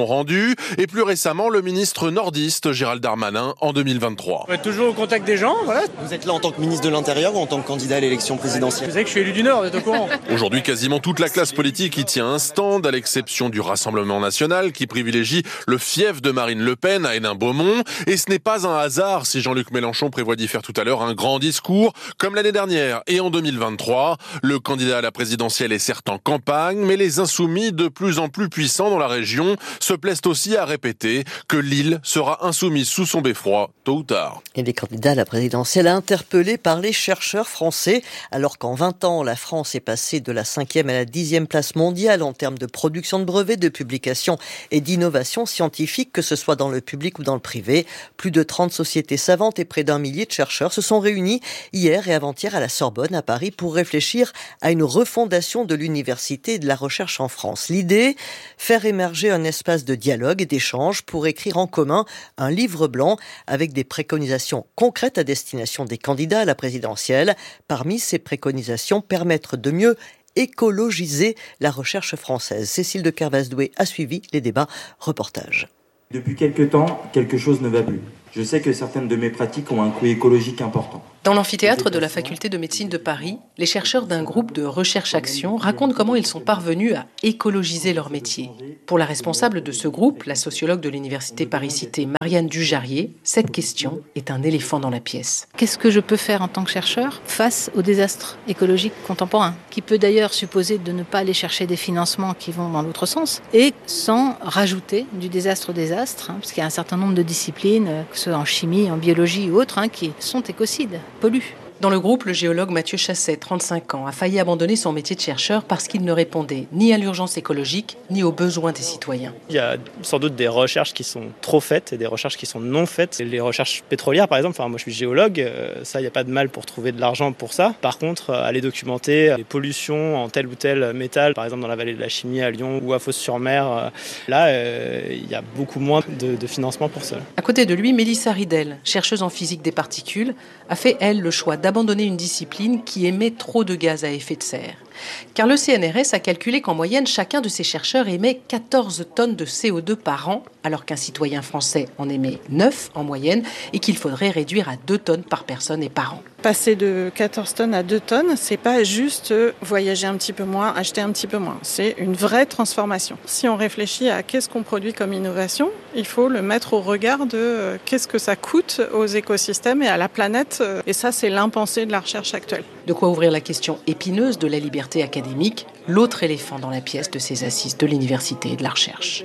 rendu. Et plus récemment, le ministre nordiste Gérald Darmanin en deux mille vingt-trois. On est toujours au contact des gens, voilà. Vous êtes là en tant que ministre de l'Intérieur ou en tant que candidat à l'élection présidentielle? Vous savez que je suis élu du Nord, vous êtes au courant. Aujourd'hui, quasiment toute la classe politique y tient un stand, à l'exception du Rassemblement national qui privilégie le fief de Marine Le Pen à Hénin-Beaumont. Et ce n'est pas un hasard si Jean-Luc Mélenchon prévoit d'y faire tout à l'heure un grand discours, comme l'année dernière et en deux mille vingt-trois. Le candidat à la présidentielle est certes en campagne, mais les insoumis, de plus en plus puissants dans la région, se plaisent aussi à répéter que l'île sera insoumise sous son beffroi, tôt ou tard. Et les candidats à la présidentielle interpellés par les chercheurs français, alors qu'en vingt ans, la France est passée de la cinquième à la dixième place mondiale en termes de production de brevets, de publications et d'innovation scientifique, que ce soit dans le public ou dans le privé. Plus de trente sociétés savantes et près d'un millier de chercheurs se sont réunis hier et avant-hier à la Sorbonne, à Paris, pour réfléchir à une refondation de l'université et de la recherche en France. L'idée, faire émerger un espace de dialogue et d'échange pour écrire en commun un livre blanc avec des préconisations concrètes à destination des candidats à la présidentielle. Parmi ces préconisations, permettre de mieux écologiser la recherche française. Cécile de Kervasdoué a suivi les débats. Reportage. Depuis quelque temps, quelque chose ne va plus. Je sais que certaines de mes pratiques ont un coût écologique important. Dans l'amphithéâtre de la faculté de médecine de Paris, les chercheurs d'un groupe de recherche-action racontent comment ils sont parvenus à écologiser leur métier. Pour la responsable de ce groupe, la sociologue de l'université Paris-Cité, Marianne Dujarrier, cette question est un éléphant dans la pièce. Qu'est-ce que je peux faire en tant que chercheur face aux désastres écologiques contemporains, qui peut d'ailleurs supposer de ne pas aller chercher des financements qui vont dans l'autre sens, et sans rajouter du désastre au désastre, hein, parce qu'il y a un certain nombre de disciplines, que ce soit en chimie, en biologie ou autres, hein, qui sont écocides, polluent. Dans le groupe, le géologue Mathieu Chasset, trente-cinq ans, a failli abandonner son métier de chercheur parce qu'il ne répondait ni à l'urgence écologique, ni aux besoins des citoyens. Il y a sans doute des recherches qui sont trop faites et des recherches qui sont non faites. Les recherches pétrolières, par exemple, enfin, moi je suis géologue, ça, il n'y a pas de mal pour trouver de l'argent pour ça. Par contre, aller documenter les pollutions en tel ou tel métal, par exemple dans la vallée de la Chimie à Lyon ou à Fos-sur-Mer, là, il y a beaucoup moins de, de financement pour ça. À côté de lui, Mélissa Ridel, chercheuse en physique des particules, a fait, elle, le choix d'abandonner une discipline qui émet trop de gaz à effet de serre. Car le C N R S a calculé qu'en moyenne, chacun de ces chercheurs émet quatorze tonnes de C O deux par an, alors qu'un citoyen français en émet neuf en moyenne, et qu'il faudrait réduire à deux tonnes par personne et par an. Passer de quatorze tonnes à deux tonnes, c'est pas juste voyager un petit peu moins, acheter un petit peu moins. C'est une vraie transformation. Si on réfléchit à qu'est-ce qu'on produit comme innovation, il faut le mettre au regard de qu'est-ce que ça coûte aux écosystèmes et à la planète. Et ça, c'est l'impensé de la recherche actuelle. De quoi ouvrir la question épineuse de la liberté académique, l'autre éléphant dans la pièce de ces assises de l'université et de la recherche.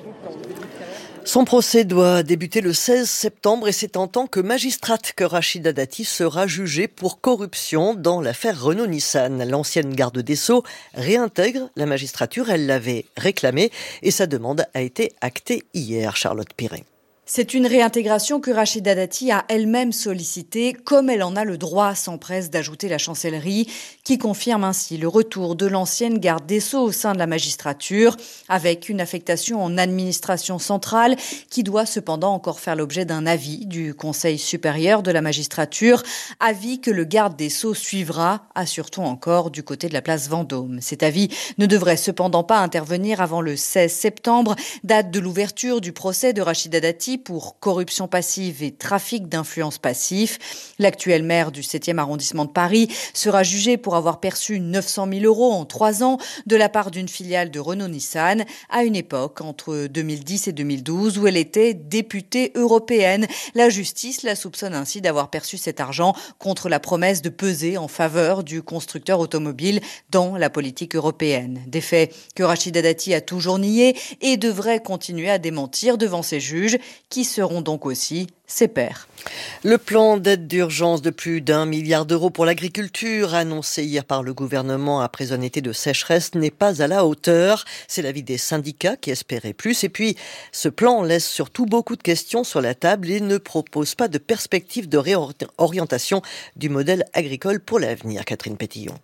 Son procès doit débuter le seize septembre et c'est en tant que magistrate que Rachida Dati sera jugée pour corruption dans l'affaire Renault-Nissan. L'ancienne garde des Sceaux réintègre la magistrature, elle l'avait réclamée et sa demande a été actée hier. Charlotte Piret. C'est une réintégration que Rachida Dati a elle-même sollicitée, comme elle en a le droit, s'empresse d'ajouter la chancellerie, qui confirme ainsi le retour de l'ancienne garde des Sceaux au sein de la magistrature, avec une affectation en administration centrale, qui doit cependant encore faire l'objet d'un avis du Conseil supérieur de la magistrature, avis que le garde des Sceaux suivra, assure-t-on encore, du côté de la place Vendôme. Cet avis ne devrait cependant pas intervenir avant le seize septembre, date de l'ouverture du procès de Rachida Dati pour corruption passive et trafic d'influence passif. L'actuel maire du septième arrondissement de Paris sera jugé pour avoir perçu neuf cent mille euros en trois ans de la part d'une filiale de Renault-Nissan à une époque entre deux mille dix et deux mille douze où elle était députée européenne. La justice la soupçonne ainsi d'avoir perçu cet argent contre la promesse de peser en faveur du constructeur automobile dans la politique européenne. Des faits que Rachida Dati a toujours niés et devrait continuer à démentir devant ses juges qui seront donc aussi ses pairs. Le plan d'aide d'urgence de plus d'un milliard d'euros pour l'agriculture, annoncé hier par le gouvernement après un été de sécheresse, n'est pas à la hauteur. C'est l'avis des syndicats qui espéraient plus. Et puis, ce plan laisse surtout beaucoup de questions sur la table et ne propose pas de perspective de réorientation du modèle agricole pour l'avenir. Catherine Pétillon.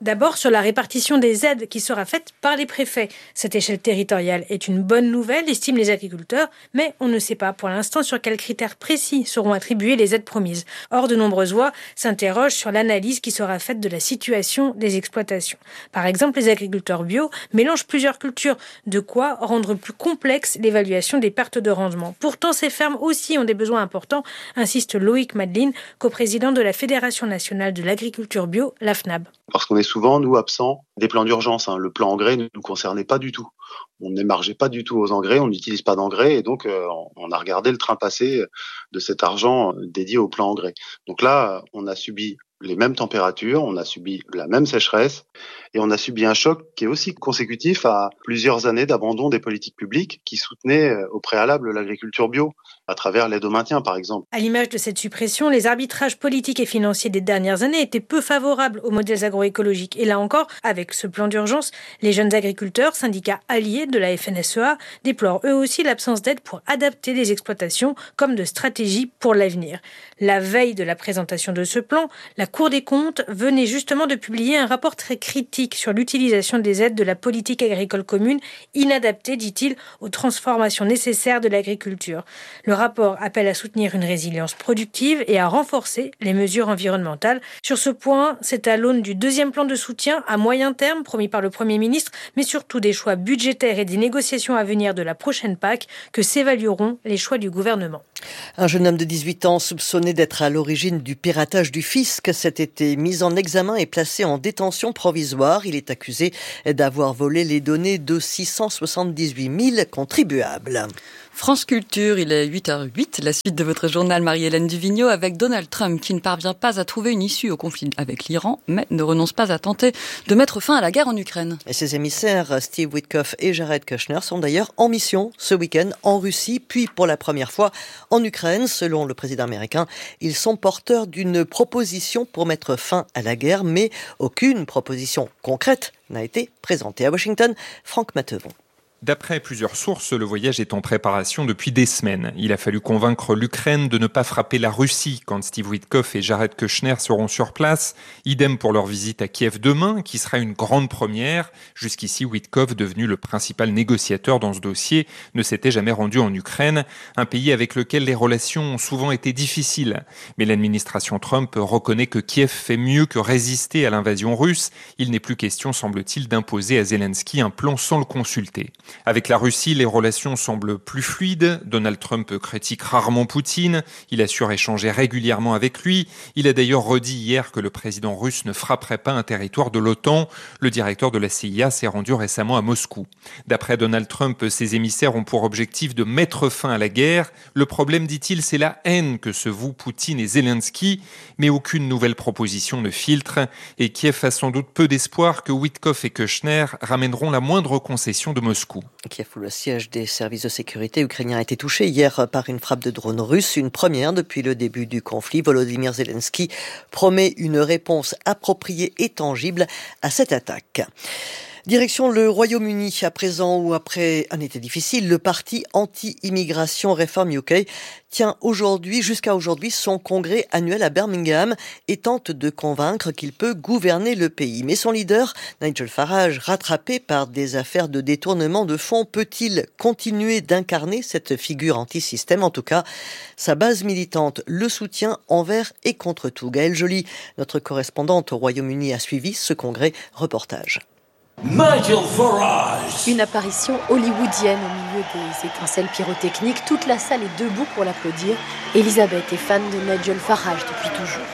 D'abord, sur la répartition des aides qui sera faite par les préfets. Cette échelle territoriale est une bonne nouvelle, estiment les agriculteurs, mais on ne sait pas pour l'instant sur quels critères précis seront attribuées les aides promises. Or, de nombreuses voix s'interrogent sur l'analyse qui sera faite de la situation des exploitations. Par exemple, les agriculteurs bio mélangent plusieurs cultures, de quoi rendre plus complexe l'évaluation des pertes de rendement. Pourtant, ces fermes aussi ont des besoins importants, insiste Loïc Madeline, coprésident de la Fédération nationale de l'agriculture bio, la F N A B. Parce qu'on est souvent, nous, absents des plans d'urgence. Hein. Le plan engrais ne nous concernait pas du tout. On n'émargeait pas du tout aux engrais, on n'utilise pas d'engrais et donc euh, on a regardé le train passé de cet argent dédié au plan engrais. Donc là, on a subi les mêmes températures, on a subi la même sécheresse et on a subi un choc qui est aussi consécutif à plusieurs années d'abandon des politiques publiques qui soutenaient au préalable l'agriculture bio, à travers l'aide au maintien par exemple. À l'image de cette suppression, les arbitrages politiques et financiers des dernières années étaient peu favorables aux modèles agroécologiques. Et là encore, avec ce plan d'urgence, les jeunes agriculteurs, syndicats alliés de la F N S E A, déplorent eux aussi l'absence d'aide pour adapter les exploitations comme de stratégie pour l'avenir. La veille de la présentation de ce plan, la Cour des comptes venait justement de publier un rapport très critique sur l'utilisation des aides de la politique agricole commune, inadaptée, dit-il, aux transformations nécessaires de l'agriculture. Le rapport appelle à soutenir une résilience productive et à renforcer les mesures environnementales. Sur ce point, c'est à l'aune du deuxième plan de soutien à moyen terme promis par le Premier ministre, mais surtout des choix budgétaires et des négociations à venir de la prochaine P A C que s'évalueront les choix du gouvernement. Un jeune homme de dix-huit ans soupçonné d'être à l'origine du piratage du fisc cet été, mis en examen et placé en détention provisoire. Il est accusé d'avoir volé les données de six cent soixante-dix-huit mille contribuables. France Culture, il est huit heures huit, la suite de votre journal Marie-Hélène Duvigneau avec Donald Trump qui ne parvient pas à trouver une issue au conflit avec l'Iran, mais ne renonce pas à tenter de mettre fin à la guerre en Ukraine. Et ses émissaires, Steve Witkoff et Jared Kushner, sont d'ailleurs en mission ce week-end en Russie, puis pour la première fois en Ukraine. Selon le président américain, ils sont porteurs d'une proposition pour mettre fin à la guerre, mais aucune proposition concrète n'a été présentée. À Washington, Franck Mattevon. D'après plusieurs sources, le voyage est en préparation depuis des semaines. Il a fallu convaincre l'Ukraine de ne pas frapper la Russie quand Steve Witkoff et Jared Kushner seront sur place. Idem pour leur visite à Kiev demain, qui sera une grande première. Jusqu'ici, Witkoff, devenu le principal négociateur dans ce dossier, ne s'était jamais rendu en Ukraine, un pays avec lequel les relations ont souvent été difficiles. Mais l'administration Trump reconnaît que Kiev fait mieux que résister à l'invasion russe. Il n'est plus question, semble-t-il, d'imposer à Zelensky un plan sans le consulter. Avec la Russie, les relations semblent plus fluides. Donald Trump critique rarement Poutine. Il assure échanger régulièrement avec lui. Il a d'ailleurs redit hier que le président russe ne frapperait pas un territoire de l'OTAN. Le directeur de la C I A s'est rendu récemment à Moscou. D'après Donald Trump, ses émissaires ont pour objectif de mettre fin à la guerre. Le problème, dit-il, c'est la haine que se vouent Poutine et Zelensky. Mais aucune nouvelle proposition ne filtre. Et Kiev a sans doute peu d'espoir que Witkoff et Kushner ramèneront la moindre concession de Moscou. Kiev, où le siège des services de sécurité ukrainiens a été touché hier par une frappe de drone russe, une première depuis le début du conflit. Volodymyr Zelensky promet une réponse appropriée et tangible à cette attaque. Direction le Royaume-Uni, à présent ou après un été difficile, le parti anti-immigration Reform U K tient aujourd'hui, jusqu'à aujourd'hui, son congrès annuel à Birmingham et tente de convaincre qu'il peut gouverner le pays. Mais son leader, Nigel Farage, rattrapé par des affaires de détournement de fonds, peut-il continuer d'incarner cette figure anti-système? En tout cas, sa base militante le soutient envers et contre tout. Gaëlle Joly, notre correspondante au Royaume-Uni, a suivi ce congrès. Reportage. Nigel Farage. Une apparition hollywoodienne au milieu des étincelles pyrotechniques. Toute la salle est debout pour l'applaudir. Elisabeth est fan de Nigel Farage depuis toujours.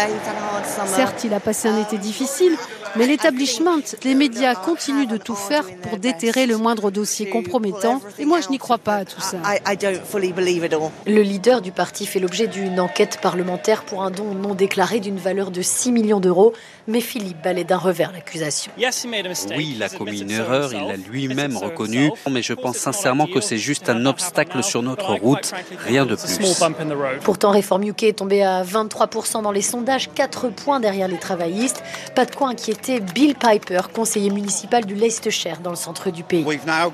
Certes, il a passé un été difficile, mais l'établissement, les médias continuent de tout faire pour déterrer le moindre dossier compromettant. Et moi, je n'y crois pas à tout ça. Le leader du parti fait l'objet d'une enquête parlementaire pour un don non déclaré d'une valeur de six millions d'euros. Mais Philippe balaie d'un revers l'accusation. Oui, il a commis une erreur, il l'a lui-même reconnu, mais je pense sincèrement que c'est juste un obstacle sur notre route, rien de plus. Pourtant, Reform U K est tombé à vingt-trois pour cent dans les sondages, quatre points derrière les travaillistes. Pas de quoi inquiéter Bill Piper, conseiller municipal du Leicestershire dans le centre du pays.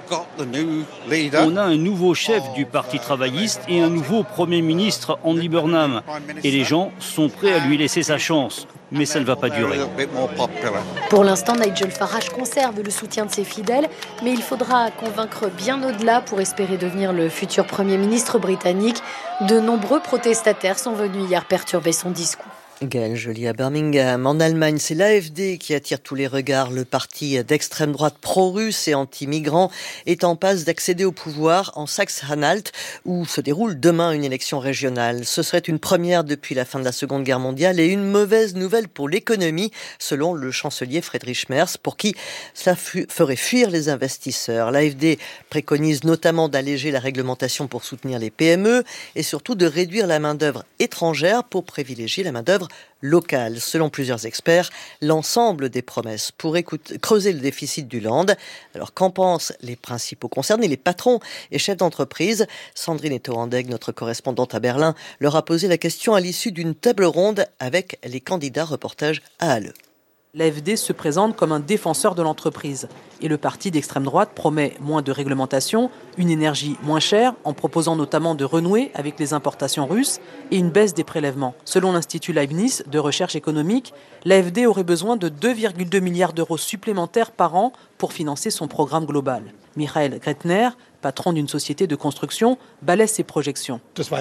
On a un nouveau chef du Parti travailliste et un nouveau Premier ministre, Andy Burnham. Et les gens sont prêts à lui laisser sa chance. mais ça ne va pas durer. Pour l'instant, Nigel Farage conserve le soutien de ses fidèles, mais il faudra convaincre bien au-delà pour espérer devenir le futur Premier ministre britannique. De nombreux protestataires sont venus hier perturber son discours. Gaëlle Joly à Birmingham. En Allemagne, c'est l'A F D qui attire tous les regards. Le parti d'extrême droite pro-russe et anti-migrants est en passe d'accéder au pouvoir en Saxe-Anhalt, où se déroule demain une élection régionale. Ce serait une première depuis la fin de la Seconde Guerre mondiale et une mauvaise nouvelle pour l'économie, selon le chancelier Friedrich Merz, pour qui cela ferait fuir les investisseurs. L'A F D préconise notamment d'alléger la réglementation pour soutenir les P M E et surtout de réduire la main-d'œuvre étrangère pour privilégier la main-d'œuvre locale. Selon plusieurs experts, l'ensemble des promesses pour écouter, creuser le déficit du Land. Alors qu'en pensent les principaux concernés, les patrons et chefs d'entreprise? Sandrine Etoandeg, notre correspondante à Berlin, leur a posé la question à l'issue d'une table ronde avec les candidats. Reportage à Halle. L'A F D se présente comme un défenseur de l'entreprise. Et le parti d'extrême droite promet moins de réglementation, une énergie moins chère, en proposant notamment de renouer avec les importations russes et une baisse des prélèvements. Selon l'Institut Leibniz de recherche économique, l'A F D aurait besoin de deux virgule deux milliards d'euros supplémentaires par an pour financer son programme global. Michael Gretner, patron d'une société de construction, balaie ses projections.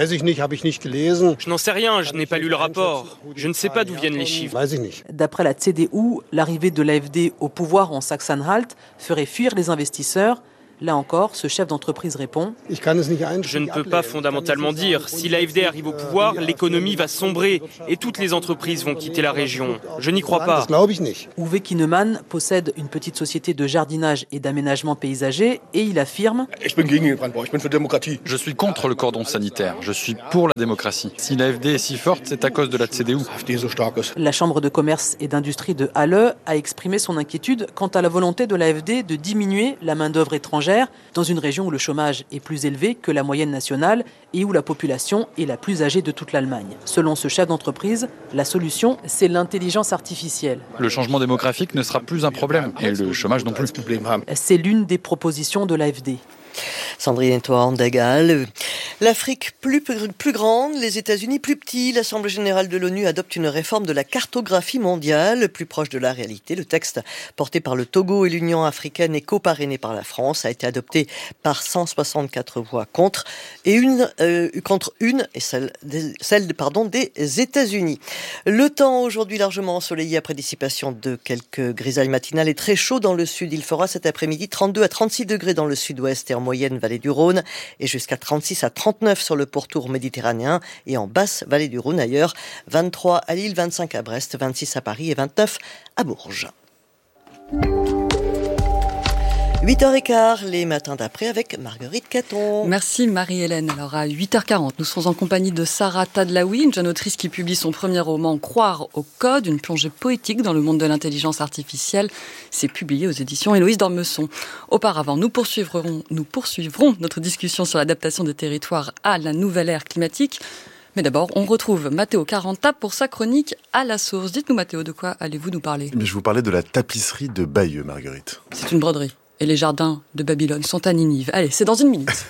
Je n'en sais rien, je n'ai pas lu le rapport. Je ne sais pas d'où viennent les chiffres. D'après la C D U, l'arrivée de l'A F D au pouvoir en Saxe-Anhalt ferait fuir les investisseurs. Là encore, ce chef d'entreprise répond « Je ne peux pas fondamentalement dire. Si l'A F D arrive au pouvoir, l'économie va sombrer et toutes les entreprises vont quitter la région. Je n'y crois pas. » Uwe Kinnemann possède une petite société de jardinage et d'aménagement paysager et il affirme « Je suis contre le cordon sanitaire. Je suis pour la démocratie. Si l'A F D est si forte, c'est à cause de la C D U. » La Chambre de commerce et d'industrie de Halle a exprimé son inquiétude quant à la volonté de l'A F D de diminuer la main-d'œuvre étrangère dans une région où le chômage est plus élevé que la moyenne nationale et où la population est la plus âgée de toute l'Allemagne. Selon ce chef d'entreprise, la solution, c'est l'intelligence artificielle. Le changement démographique ne sera plus un problème et le chômage non plus. C'est l'une des propositions de l'A F D. Sandrine Etoandeg. L'Afrique plus, plus grande, les États-Unis plus petits. L'Assemblée générale de l'ONU adopte une réforme de la cartographie mondiale, plus proche de la réalité. Le texte, porté par le Togo et l'Union africaine et coparrainé par la France, a été adopté par cent soixante-quatre voix contre et une euh, contre une et celle, des, celle pardon, des États-Unis. Le temps aujourd'hui largement ensoleillé après dissipation de quelques grisailles matinales et très chaud dans le sud. Il fera cet après-midi trente-deux à trente-six degrés dans le sud-ouest et en moyenne vallée du Rhône et jusqu'à trente-six à trente-neuf sur le pourtour méditerranéen et en basse vallée du Rhône ailleurs, vingt-trois à Lille, vingt-cinq à Brest, vingt-six à Paris et vingt-neuf à Bourges. huit heures quinze, les matins d'après avec Marguerite Caton. Merci Marie-Hélène. Alors à huit heures quarante, nous serons en compagnie de Sarah Tadlaoui, une jeune autrice qui publie son premier roman Croire au code, une plongée poétique dans le monde de l'intelligence artificielle. C'est publié aux éditions Héloïse d'Ormesson. Auparavant, nous poursuivrons, nous poursuivrons notre discussion sur l'adaptation des territoires à la nouvelle ère climatique. Mais d'abord, on retrouve Matteo Caranta pour sa chronique à la source. Dites-nous Matteo, de quoi allez-vous nous parler ? Mais je vous parlais de la tapisserie de Bayeux, Marguerite. C'est une broderie. Et les jardins de Babylone sont à Ninive. Allez, c'est dans une minute.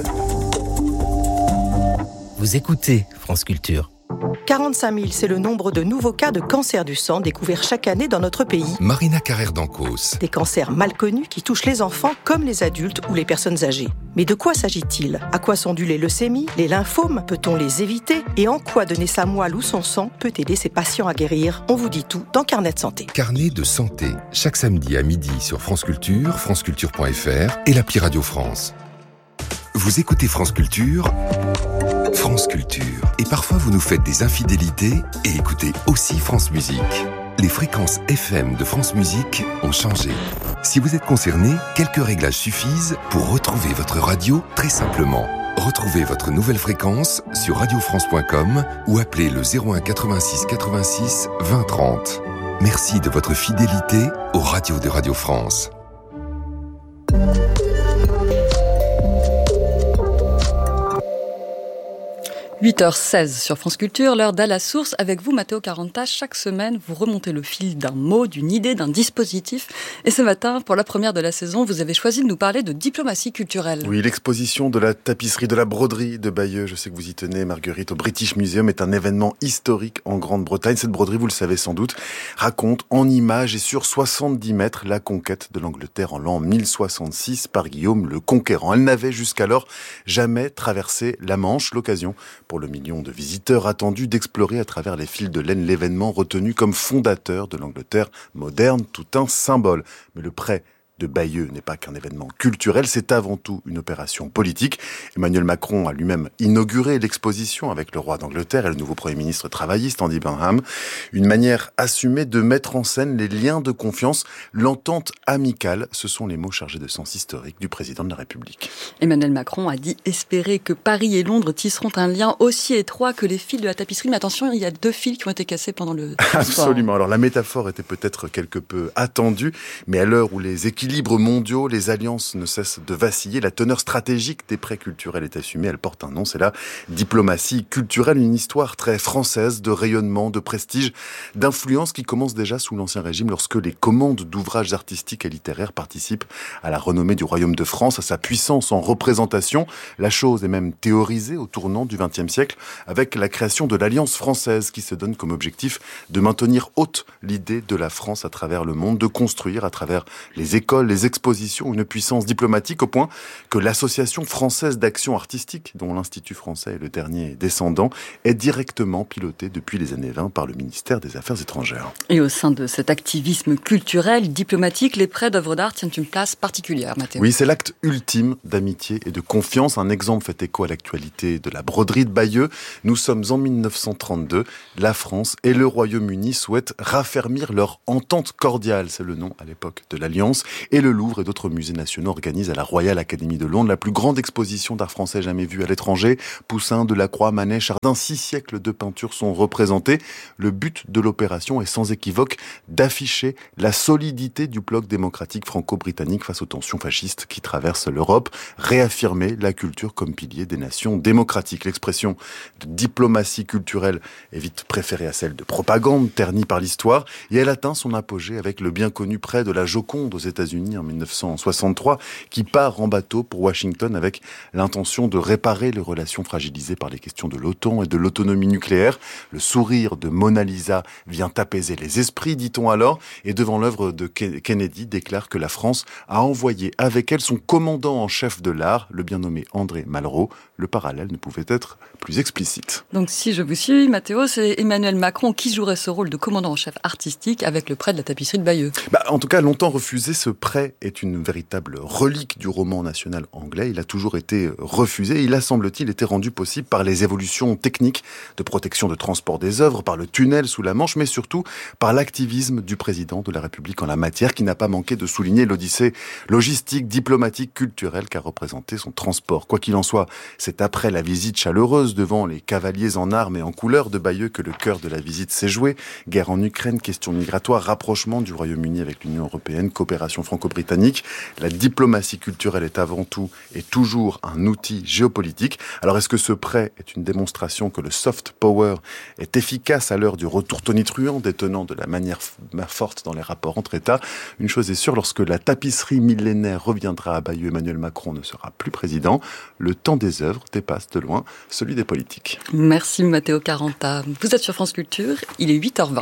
Vous écoutez France Culture. quarante-cinq mille, c'est le nombre de nouveaux cas de cancer du sang découverts chaque année dans notre pays. Marina Carrère d'Ancos. Des cancers mal connus qui touchent les enfants comme les adultes ou les personnes âgées. Mais de quoi s'agit-il ? À quoi sont dues les leucémies, les lymphomes ? Peut-on les éviter ? Et en quoi donner sa moelle ou son sang peut aider ses patients à guérir ? On vous dit tout dans Carnet de santé. Carnet de santé, chaque samedi à midi sur France Culture, franceculture point f r et l'appli Radio France. Vous écoutez France Culture, France Culture. Et parfois vous nous faites des infidélités et écoutez aussi France Musique. Les fréquences F M de France Musique ont changé. Si vous êtes concerné, quelques réglages suffisent pour retrouver votre radio très simplement. Retrouvez votre nouvelle fréquence sur radio france point com ou appelez le zéro un quatre-vingt-six quatre-vingt-six vingt trente. Merci de votre fidélité aux radios de Radio France. huit heures seize sur France Culture, l'heure d'à la source. Avec vous, Matteo Caranta, chaque semaine, vous remontez le fil d'un mot, d'une idée, d'un dispositif. Et ce matin, pour la première de la saison, vous avez choisi de nous parler de diplomatie culturelle. Oui, l'exposition de la tapisserie, de la broderie de Bayeux, je sais que vous y tenez, Marguerite, au British Museum, est un événement historique en Grande-Bretagne. Cette broderie, vous le savez sans doute, raconte en images et sur soixante-dix mètres la conquête de l'Angleterre en l'an mille soixante-six par Guillaume le Conquérant. Elle n'avait jusqu'alors jamais traversé la Manche, l'occasion pour le million de visiteurs attendus d'explorer à travers les fils de laine l'événement retenu comme fondateur de l'Angleterre moderne, tout un symbole. Mais le prêt de Bayeux n'est pas qu'un événement culturel, c'est avant tout une opération politique. Emmanuel Macron a lui-même inauguré l'exposition avec le roi d'Angleterre et le nouveau Premier ministre travailliste, Andy Burnham. Une manière assumée de mettre en scène les liens de confiance, l'entente amicale. Ce sont les mots chargés de sens historique du président de la République. Emmanuel Macron a dit espérer que Paris et Londres tisseront un lien aussi étroit que les fils de la tapisserie. Mais attention, il y a deux fils qui ont été cassés pendant le... Absolument. Alors la métaphore était peut-être quelque peu attendue, mais à l'heure où les équilibres Équilibres mondiaux, les alliances ne cessent de vaciller. La teneur stratégique des prêts culturels est assumée. Elle porte un nom, c'est la diplomatie culturelle. Une histoire très française de rayonnement, de prestige, d'influence qui commence déjà sous l'Ancien Régime lorsque les commandes d'ouvrages artistiques et littéraires participent à la renommée du Royaume de France, à sa puissance en représentation. La chose est même théorisée au tournant du vingtième siècle avec la création de l'Alliance française qui se donne comme objectif de maintenir haute l'idée de la France à travers le monde, de construire à travers les écoles, les expositions, une puissance diplomatique au point que l'Association française d'action artistique, dont l'Institut français est le dernier descendant, est directement pilotée depuis les années vingt par le ministère des Affaires étrangères. Et au sein de cet activisme culturel, diplomatique, les prêts d'œuvres d'art tiennent une place particulière, Mathéo. Oui, c'est l'acte ultime d'amitié et de confiance. Un exemple fait écho à l'actualité de la broderie de Bayeux. Nous sommes en mille neuf cent trente-deux. La France et le Royaume-Uni souhaitent raffermir leur entente cordiale. C'est le nom à l'époque de l'Alliance. Et le Louvre et d'autres musées nationaux organisent à la Royal Academy de Londres la plus grande exposition d'art français jamais vue à l'étranger. Poussin, Delacroix, Manet, Chardin, six siècles de peinture sont représentés. Le but de l'opération est sans équivoque d'afficher la solidité du bloc démocratique franco-britannique face aux tensions fascistes qui traversent l'Europe. Réaffirmer la culture comme pilier des nations démocratiques. L'expression de diplomatie culturelle est vite préférée à celle de propagande, ternie par l'histoire, et elle atteint son apogée avec le bien connu prêt de la Joconde aux États-Unis en mille neuf cent soixante-trois, qui part en bateau pour Washington avec l'intention de réparer les relations fragilisées par les questions de l'OTAN et de l'autonomie nucléaire. Le sourire de Mona Lisa vient apaiser les esprits, dit-on alors, et devant l'œuvre de Kennedy déclare que la France a envoyé avec elle son commandant en chef de l'art, le bien nommé André Malraux. Le parallèle ne pouvait être plus explicite. Donc si je vous suis, Mathéo, c'est Emmanuel Macron qui jouerait ce rôle de commandant en chef artistique avec le prêt de la tapisserie de Bayeux. Bah, en tout cas, longtemps refusé, ce prêt est une véritable relique du roman national anglais. Il a toujours été refusé. Il a, semble-t-il, été rendu possible par les évolutions techniques de protection de transport des œuvres, par le tunnel sous la Manche, mais surtout par l'activisme du président de la République en la matière, qui n'a pas manqué de souligner l'odyssée logistique, diplomatique, culturelle qu'a représenté son transport. Quoi qu'il en soit, c'est après la visite chaleureuse devant les cavaliers en armes et en couleurs de Bayeux que le cœur de la visite s'est joué. Guerre en Ukraine, question migratoire, rapprochement du Royaume-Uni avec l'Union européenne, coopération franco-britannique. La diplomatie culturelle est avant tout et toujours un outil géopolitique. Alors est-ce que ce prêt est une démonstration que le soft power est efficace à l'heure du retour tonitruant des tenants de la manière forte dans les rapports entre États? Une chose est sûre, lorsque la tapisserie millénaire reviendra à Bayeux, Emmanuel Macron ne sera plus président. Le temps des œuvres dépasse de loin celui des politiques. Merci Matteo Caranta. Vous êtes sur France Culture, il est huit heures vingt.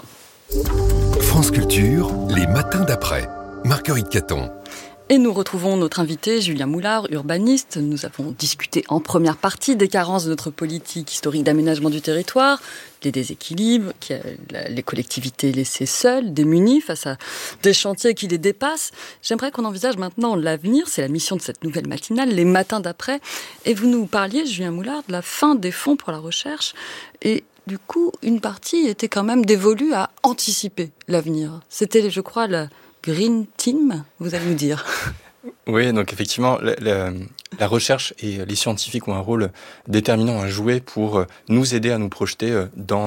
France Culture, les matins d'après. Marguerite Caton. Et nous retrouvons notre invité, Julien Moulard, urbaniste. Nous avons discuté en première partie des carences de notre politique historique d'aménagement du territoire, les déséquilibres, les collectivités laissées seules, démunies face à des chantiers qui les dépassent. J'aimerais qu'on envisage maintenant l'avenir, c'est la mission de cette nouvelle matinale, les matins d'après. Et vous nous parliez, Julien Moulard, de la fin des fonds pour la recherche. Et du coup, une partie était quand même dévolue à anticiper l'avenir. C'était, je crois, la Green Team, vous allez nous dire. Oui, donc effectivement, la, la, la recherche et les scientifiques ont un rôle déterminant à jouer pour nous aider à nous projeter dans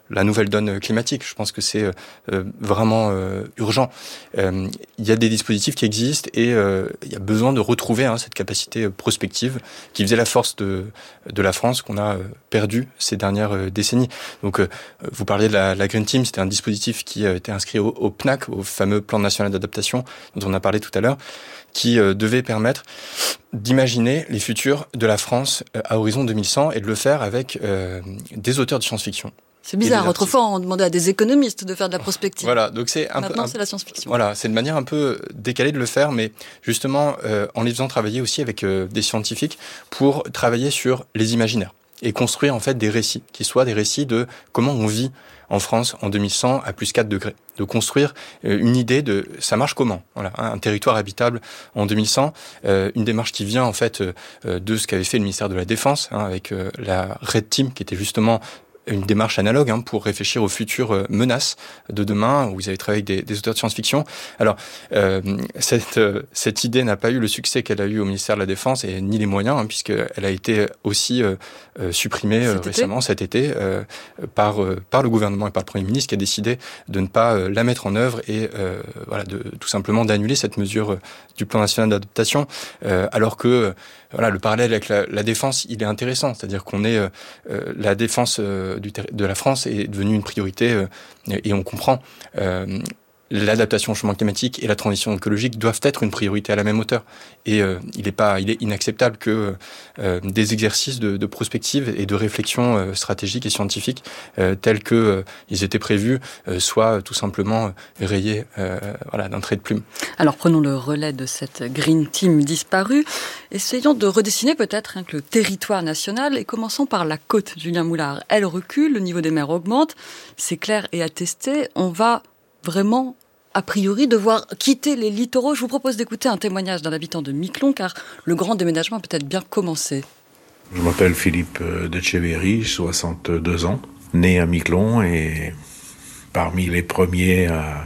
la nouvelle donne climatique. Je pense que c'est euh, vraiment euh, urgent. Euh, il y a des dispositifs qui existent et euh, il y a besoin de retrouver hein, cette capacité prospective qui faisait la force de, de la France qu'on a perdue ces dernières décennies. Donc, euh, vous parliez de la, la Green Team, c'était un dispositif qui a été inscrit au, au P N A C, au fameux Plan national d'adaptation dont on a parlé tout à l'heure, qui euh, devait permettre d'imaginer les futurs de la France euh, à horizon deux mille cent et de le faire avec euh, des auteurs de science-fiction. C'est bizarre. Autrefois, on demandait à des économistes de faire de la prospective. Voilà, donc c'est un Maintenant, peu, un, c'est la science-fiction. Voilà, c'est une manière un peu décalée de le faire, mais justement euh, en les faisant travailler aussi avec euh, des scientifiques pour travailler sur les imaginaires et construire en fait des récits qui soient des récits de comment on vit en France en deux mille cent à plus quatre degrés. De construire euh, une idée de ça marche comment. Voilà, hein, un territoire habitable en deux mille cent, euh, une démarche qui vient en fait euh, de ce qu'avait fait le ministère de la Défense hein, avec euh, la Red Team qui était justement une démarche analogue hein, pour réfléchir aux futures menaces de demain, où vous avez travaillé avec des, des auteurs de science-fiction. Alors, euh, cette, euh, cette idée n'a pas eu le succès qu'elle a eu au ministère de la Défense, et ni les moyens, hein, puisqu'elle a été aussi euh, euh, supprimée euh, cet récemment, été cet été, euh, par, euh, par le gouvernement et par le Premier ministre, qui a décidé de ne pas euh, la mettre en œuvre et euh, voilà, de, tout simplement d'annuler cette mesure euh, du Plan national d'adaptation, euh, alors que euh, voilà, le parallèle avec la, la défense, il est intéressant, c'est-à-dire qu'on est euh, euh, la défense euh, Du ter- de la France est devenue une priorité euh, et on comprend euh, l'adaptation au changement climatique et la transition écologique doivent être une priorité à la même hauteur. Et euh, il est pas, il est inacceptable que euh, des exercices de, de prospective et de réflexion euh, stratégique et scientifique euh, tels que euh, ils étaient prévus euh, soient tout simplement euh, rayés, euh, voilà, d'un trait de plume. Alors prenons le relais de cette Green Team disparue. Essayons de redessiner peut-être hein, le territoire national et commençons par la côte. Julien Moulard, elle recule, le niveau des mers augmente, c'est clair et attesté. On va vraiment, a priori, devoir quitter les littoraux. Je vous propose d'écouter un témoignage d'un habitant de Miquelon, car le grand déménagement a peut-être bien commencé. Je m'appelle Philippe Decheverry, soixante-deux ans, né à Miquelon et parmi les premiers à,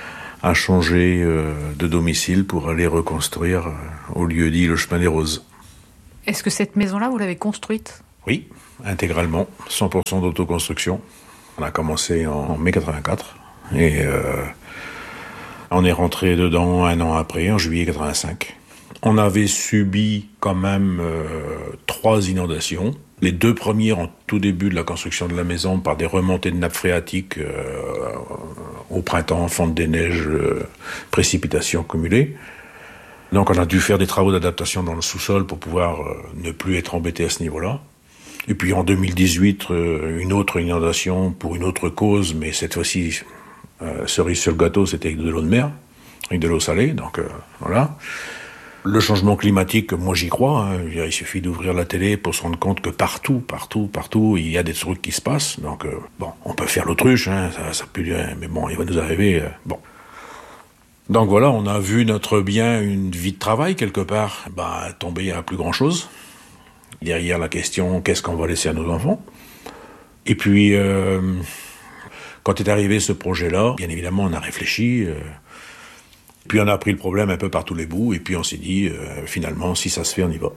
à changer de domicile pour aller reconstruire au lieu-dit le Chemin des Roses. Est-ce que cette maison-là, vous l'avez construite ? Oui, intégralement, cent pour cent d'autoconstruction. On a commencé en mai quatre-vingt-quatre. Et euh, on est rentré dedans un an après, en juillet quatre-vingt-cinq. On avait subi quand même euh, trois inondations. Les deux premières en tout début de la construction de la maison par des remontées de nappes phréatiques euh, au printemps, fonte des neiges, euh, précipitations cumulées. Donc on a dû faire des travaux d'adaptation dans le sous-sol pour pouvoir euh, ne plus être embêté à ce niveau-là. Et puis en deux mille dix-huit, euh, une autre inondation pour une autre cause, mais cette fois-ci... Euh, cerise sur le gâteau, c'était avec de l'eau de mer, avec de l'eau salée, donc euh, voilà. Le changement climatique, moi j'y crois, hein. Il suffit d'ouvrir la télé pour se rendre compte que partout, partout, partout, il y a des trucs qui se passent, donc euh, bon, on peut faire l'autruche, hein, ça, ça peut durer, mais bon, il va nous arriver, euh, bon. Donc voilà, on a vu notre bien, une vie de travail quelque part, bah, tomber à plus grand chose. Derrière la question, qu'est-ce qu'on va laisser à nos enfants ? Et puis... Euh, Quand est arrivé ce projet-là, bien évidemment, on a réfléchi, euh, puis on a pris le problème un peu par tous les bouts, et puis on s'est dit, euh, finalement, si ça se fait, on y va.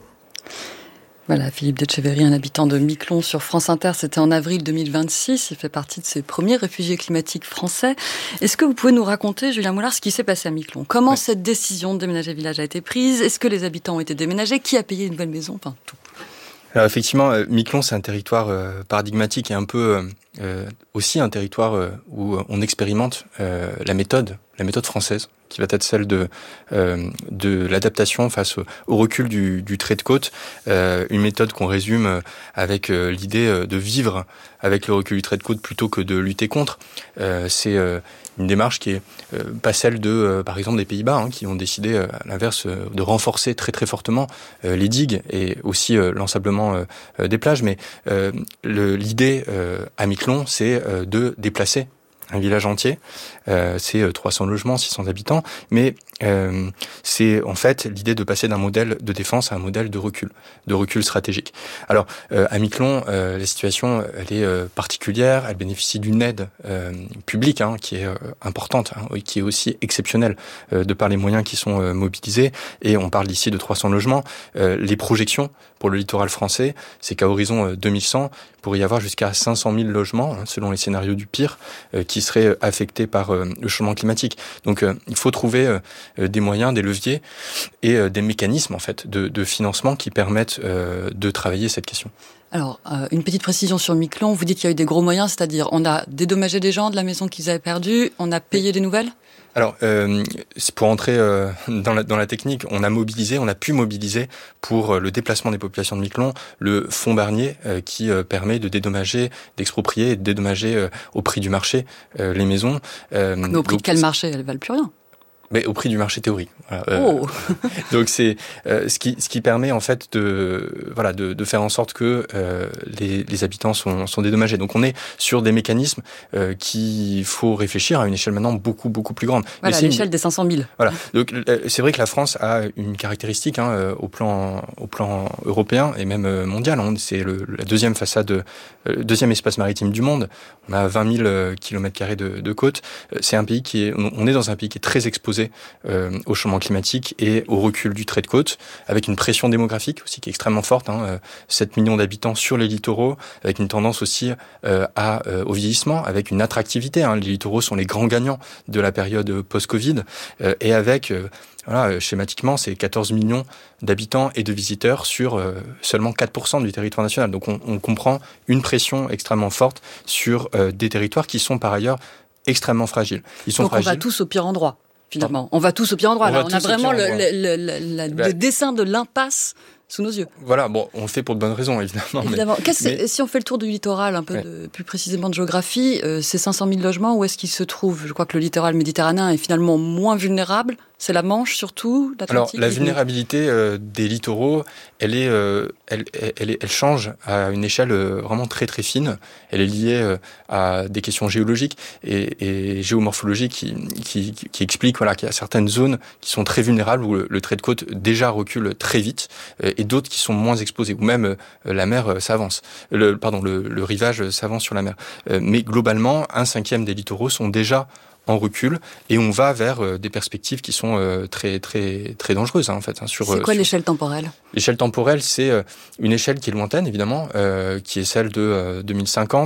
Voilà, Philippe Decheverry, un habitant de Miquelon sur France Inter, c'était en avril deux mille vingt-six, il fait partie de ces premiers réfugiés climatiques français. Est-ce que vous pouvez nous raconter, Julien Moulard, ce qui s'est passé à Miquelon ? Comment ouais. cette décision de déménager le village a été prise ? Est-ce que les habitants ont été déménagés ? Qui a payé une nouvelle maison ? Enfin, tout. Alors effectivement, Miquelon, c'est un territoire euh, paradigmatique et un peu euh, aussi un territoire euh, où on expérimente euh, la méthode, la méthode française, qui va être celle de euh, de l'adaptation face au, au recul du, du trait de côte, euh, une méthode qu'on résume avec euh, l'idée de vivre avec le recul du trait de côte plutôt que de lutter contre. Euh, c'est euh, une démarche qui est euh, pas celle de, euh, par exemple, des Pays-Bas, hein, qui ont décidé, euh, à l'inverse, euh, de renforcer très très fortement euh, les digues et aussi euh, l'ensablement euh, des plages. Mais euh, le, l'idée euh, à Miquelon, c'est euh, de déplacer un village entier. Euh, c'est trois cents logements, six cents habitants, mais euh, c'est en fait l'idée de passer d'un modèle de défense à un modèle de recul, de recul stratégique. Alors, euh, à Miquelon, euh, la situation, elle est euh, particulière, elle bénéficie d'une aide euh, publique hein, qui est euh, importante, hein, qui est aussi exceptionnelle euh, de par les moyens qui sont euh, mobilisés, et on parle ici de trois cents logements. Euh, les projections pour le littoral français, c'est qu'à horizon deux mille cent, il pourrait y avoir jusqu'à cinq cent mille logements, hein, selon les scénarios du pire, euh, qui seraient affectés par euh, le changement climatique. Donc euh, il faut trouver euh, des moyens, des leviers et euh, des mécanismes en fait de, de financement qui permettent euh, de travailler cette question. Alors, euh, une petite précision sur Miquelon. Vous dites qu'il y a eu des gros moyens, c'est-à-dire on a dédommagé des gens de la maison qu'ils avaient perdue, on a payé des nouvelles ? Alors, euh, pour entrer euh, dans, la, dans la technique, on a mobilisé, on a pu mobiliser pour euh, le déplacement des populations de Miquelon le fonds Barnier euh, qui euh, permet de dédommager, d'exproprier et de dédommager euh, au prix du marché euh, les maisons. Euh, Mais au prix donc, de quel marché ? Elles ne valent plus rien. Mais au prix du marché théorique. Voilà. Oh. Euh, donc c'est euh, ce qui ce qui permet en fait de voilà de, de faire en sorte que euh, les, les habitants sont sont dédommagés. Donc on est sur des mécanismes euh, qu'il faut réfléchir à une échelle maintenant beaucoup beaucoup plus grande. Voilà, à l'échelle des cinq cent mille. Voilà. Donc euh, c'est vrai que la France a une caractéristique hein, au plan au plan européen et même mondial. Hein. C'est le, la deuxième façade, euh, deuxième espace maritime du monde. On a vingt mille kilomètres carrés de, de côte. C'est un pays qui est on est dans un pays qui est très exposé Euh, au changement climatique et au recul du trait de côte, avec une pression démographique aussi qui est extrêmement forte, hein, euh, sept millions d'habitants sur les littoraux, avec une tendance aussi euh, à, euh, au vieillissement, avec une attractivité. Hein, les littoraux sont les grands gagnants de la période post-Covid, euh, et avec, euh, voilà, schématiquement, c'est quatorze millions d'habitants et de visiteurs sur euh, seulement quatre pour cent du territoire national. Donc on, on comprend une pression extrêmement forte sur euh, des territoires qui sont par ailleurs extrêmement fragiles. Ils sont Donc fragiles. On va tous au pire endroit. Finalement, on va tous au pire endroit. On, Là, on a vraiment le, le, le, le, bah, le dessin de l'impasse sous nos yeux. Voilà, bon, on le fait pour de bonnes raisons, évidemment. Évidemment. Mais, mais... Si on fait le tour du littoral, un peu ouais. de, plus précisément de géographie, euh, ces cinq cent mille logements, où est-ce qu'ils se trouvent ? Je crois que le littoral méditerranéen est finalement moins vulnérable. C'est la Manche surtout, l'Atlantique. Alors, la vulnérabilité euh, des littoraux, elle est, euh, elle, elle, elle, elle change à une échelle euh, vraiment très très fine. Elle est liée euh, à des questions géologiques et, et géomorphologiques qui, qui, qui expliquent voilà, qu'il y a certaines zones qui sont très vulnérables où le, le trait de côte déjà recule très vite euh, et d'autres qui sont moins exposées, ou même euh, la mer euh, s'avance. Le, pardon, le, le rivage s'avance sur la mer. Euh, mais globalement, un cinquième des littoraux sont déjà en recul, et on va vers euh, des perspectives qui sont euh, très très très dangereuses hein, en fait. Hein, sur, c'est quoi sur... l'échelle temporelle ? L'échelle temporelle, c'est euh, une échelle qui est lointaine évidemment, euh, qui est celle de euh, deux mille cinquante.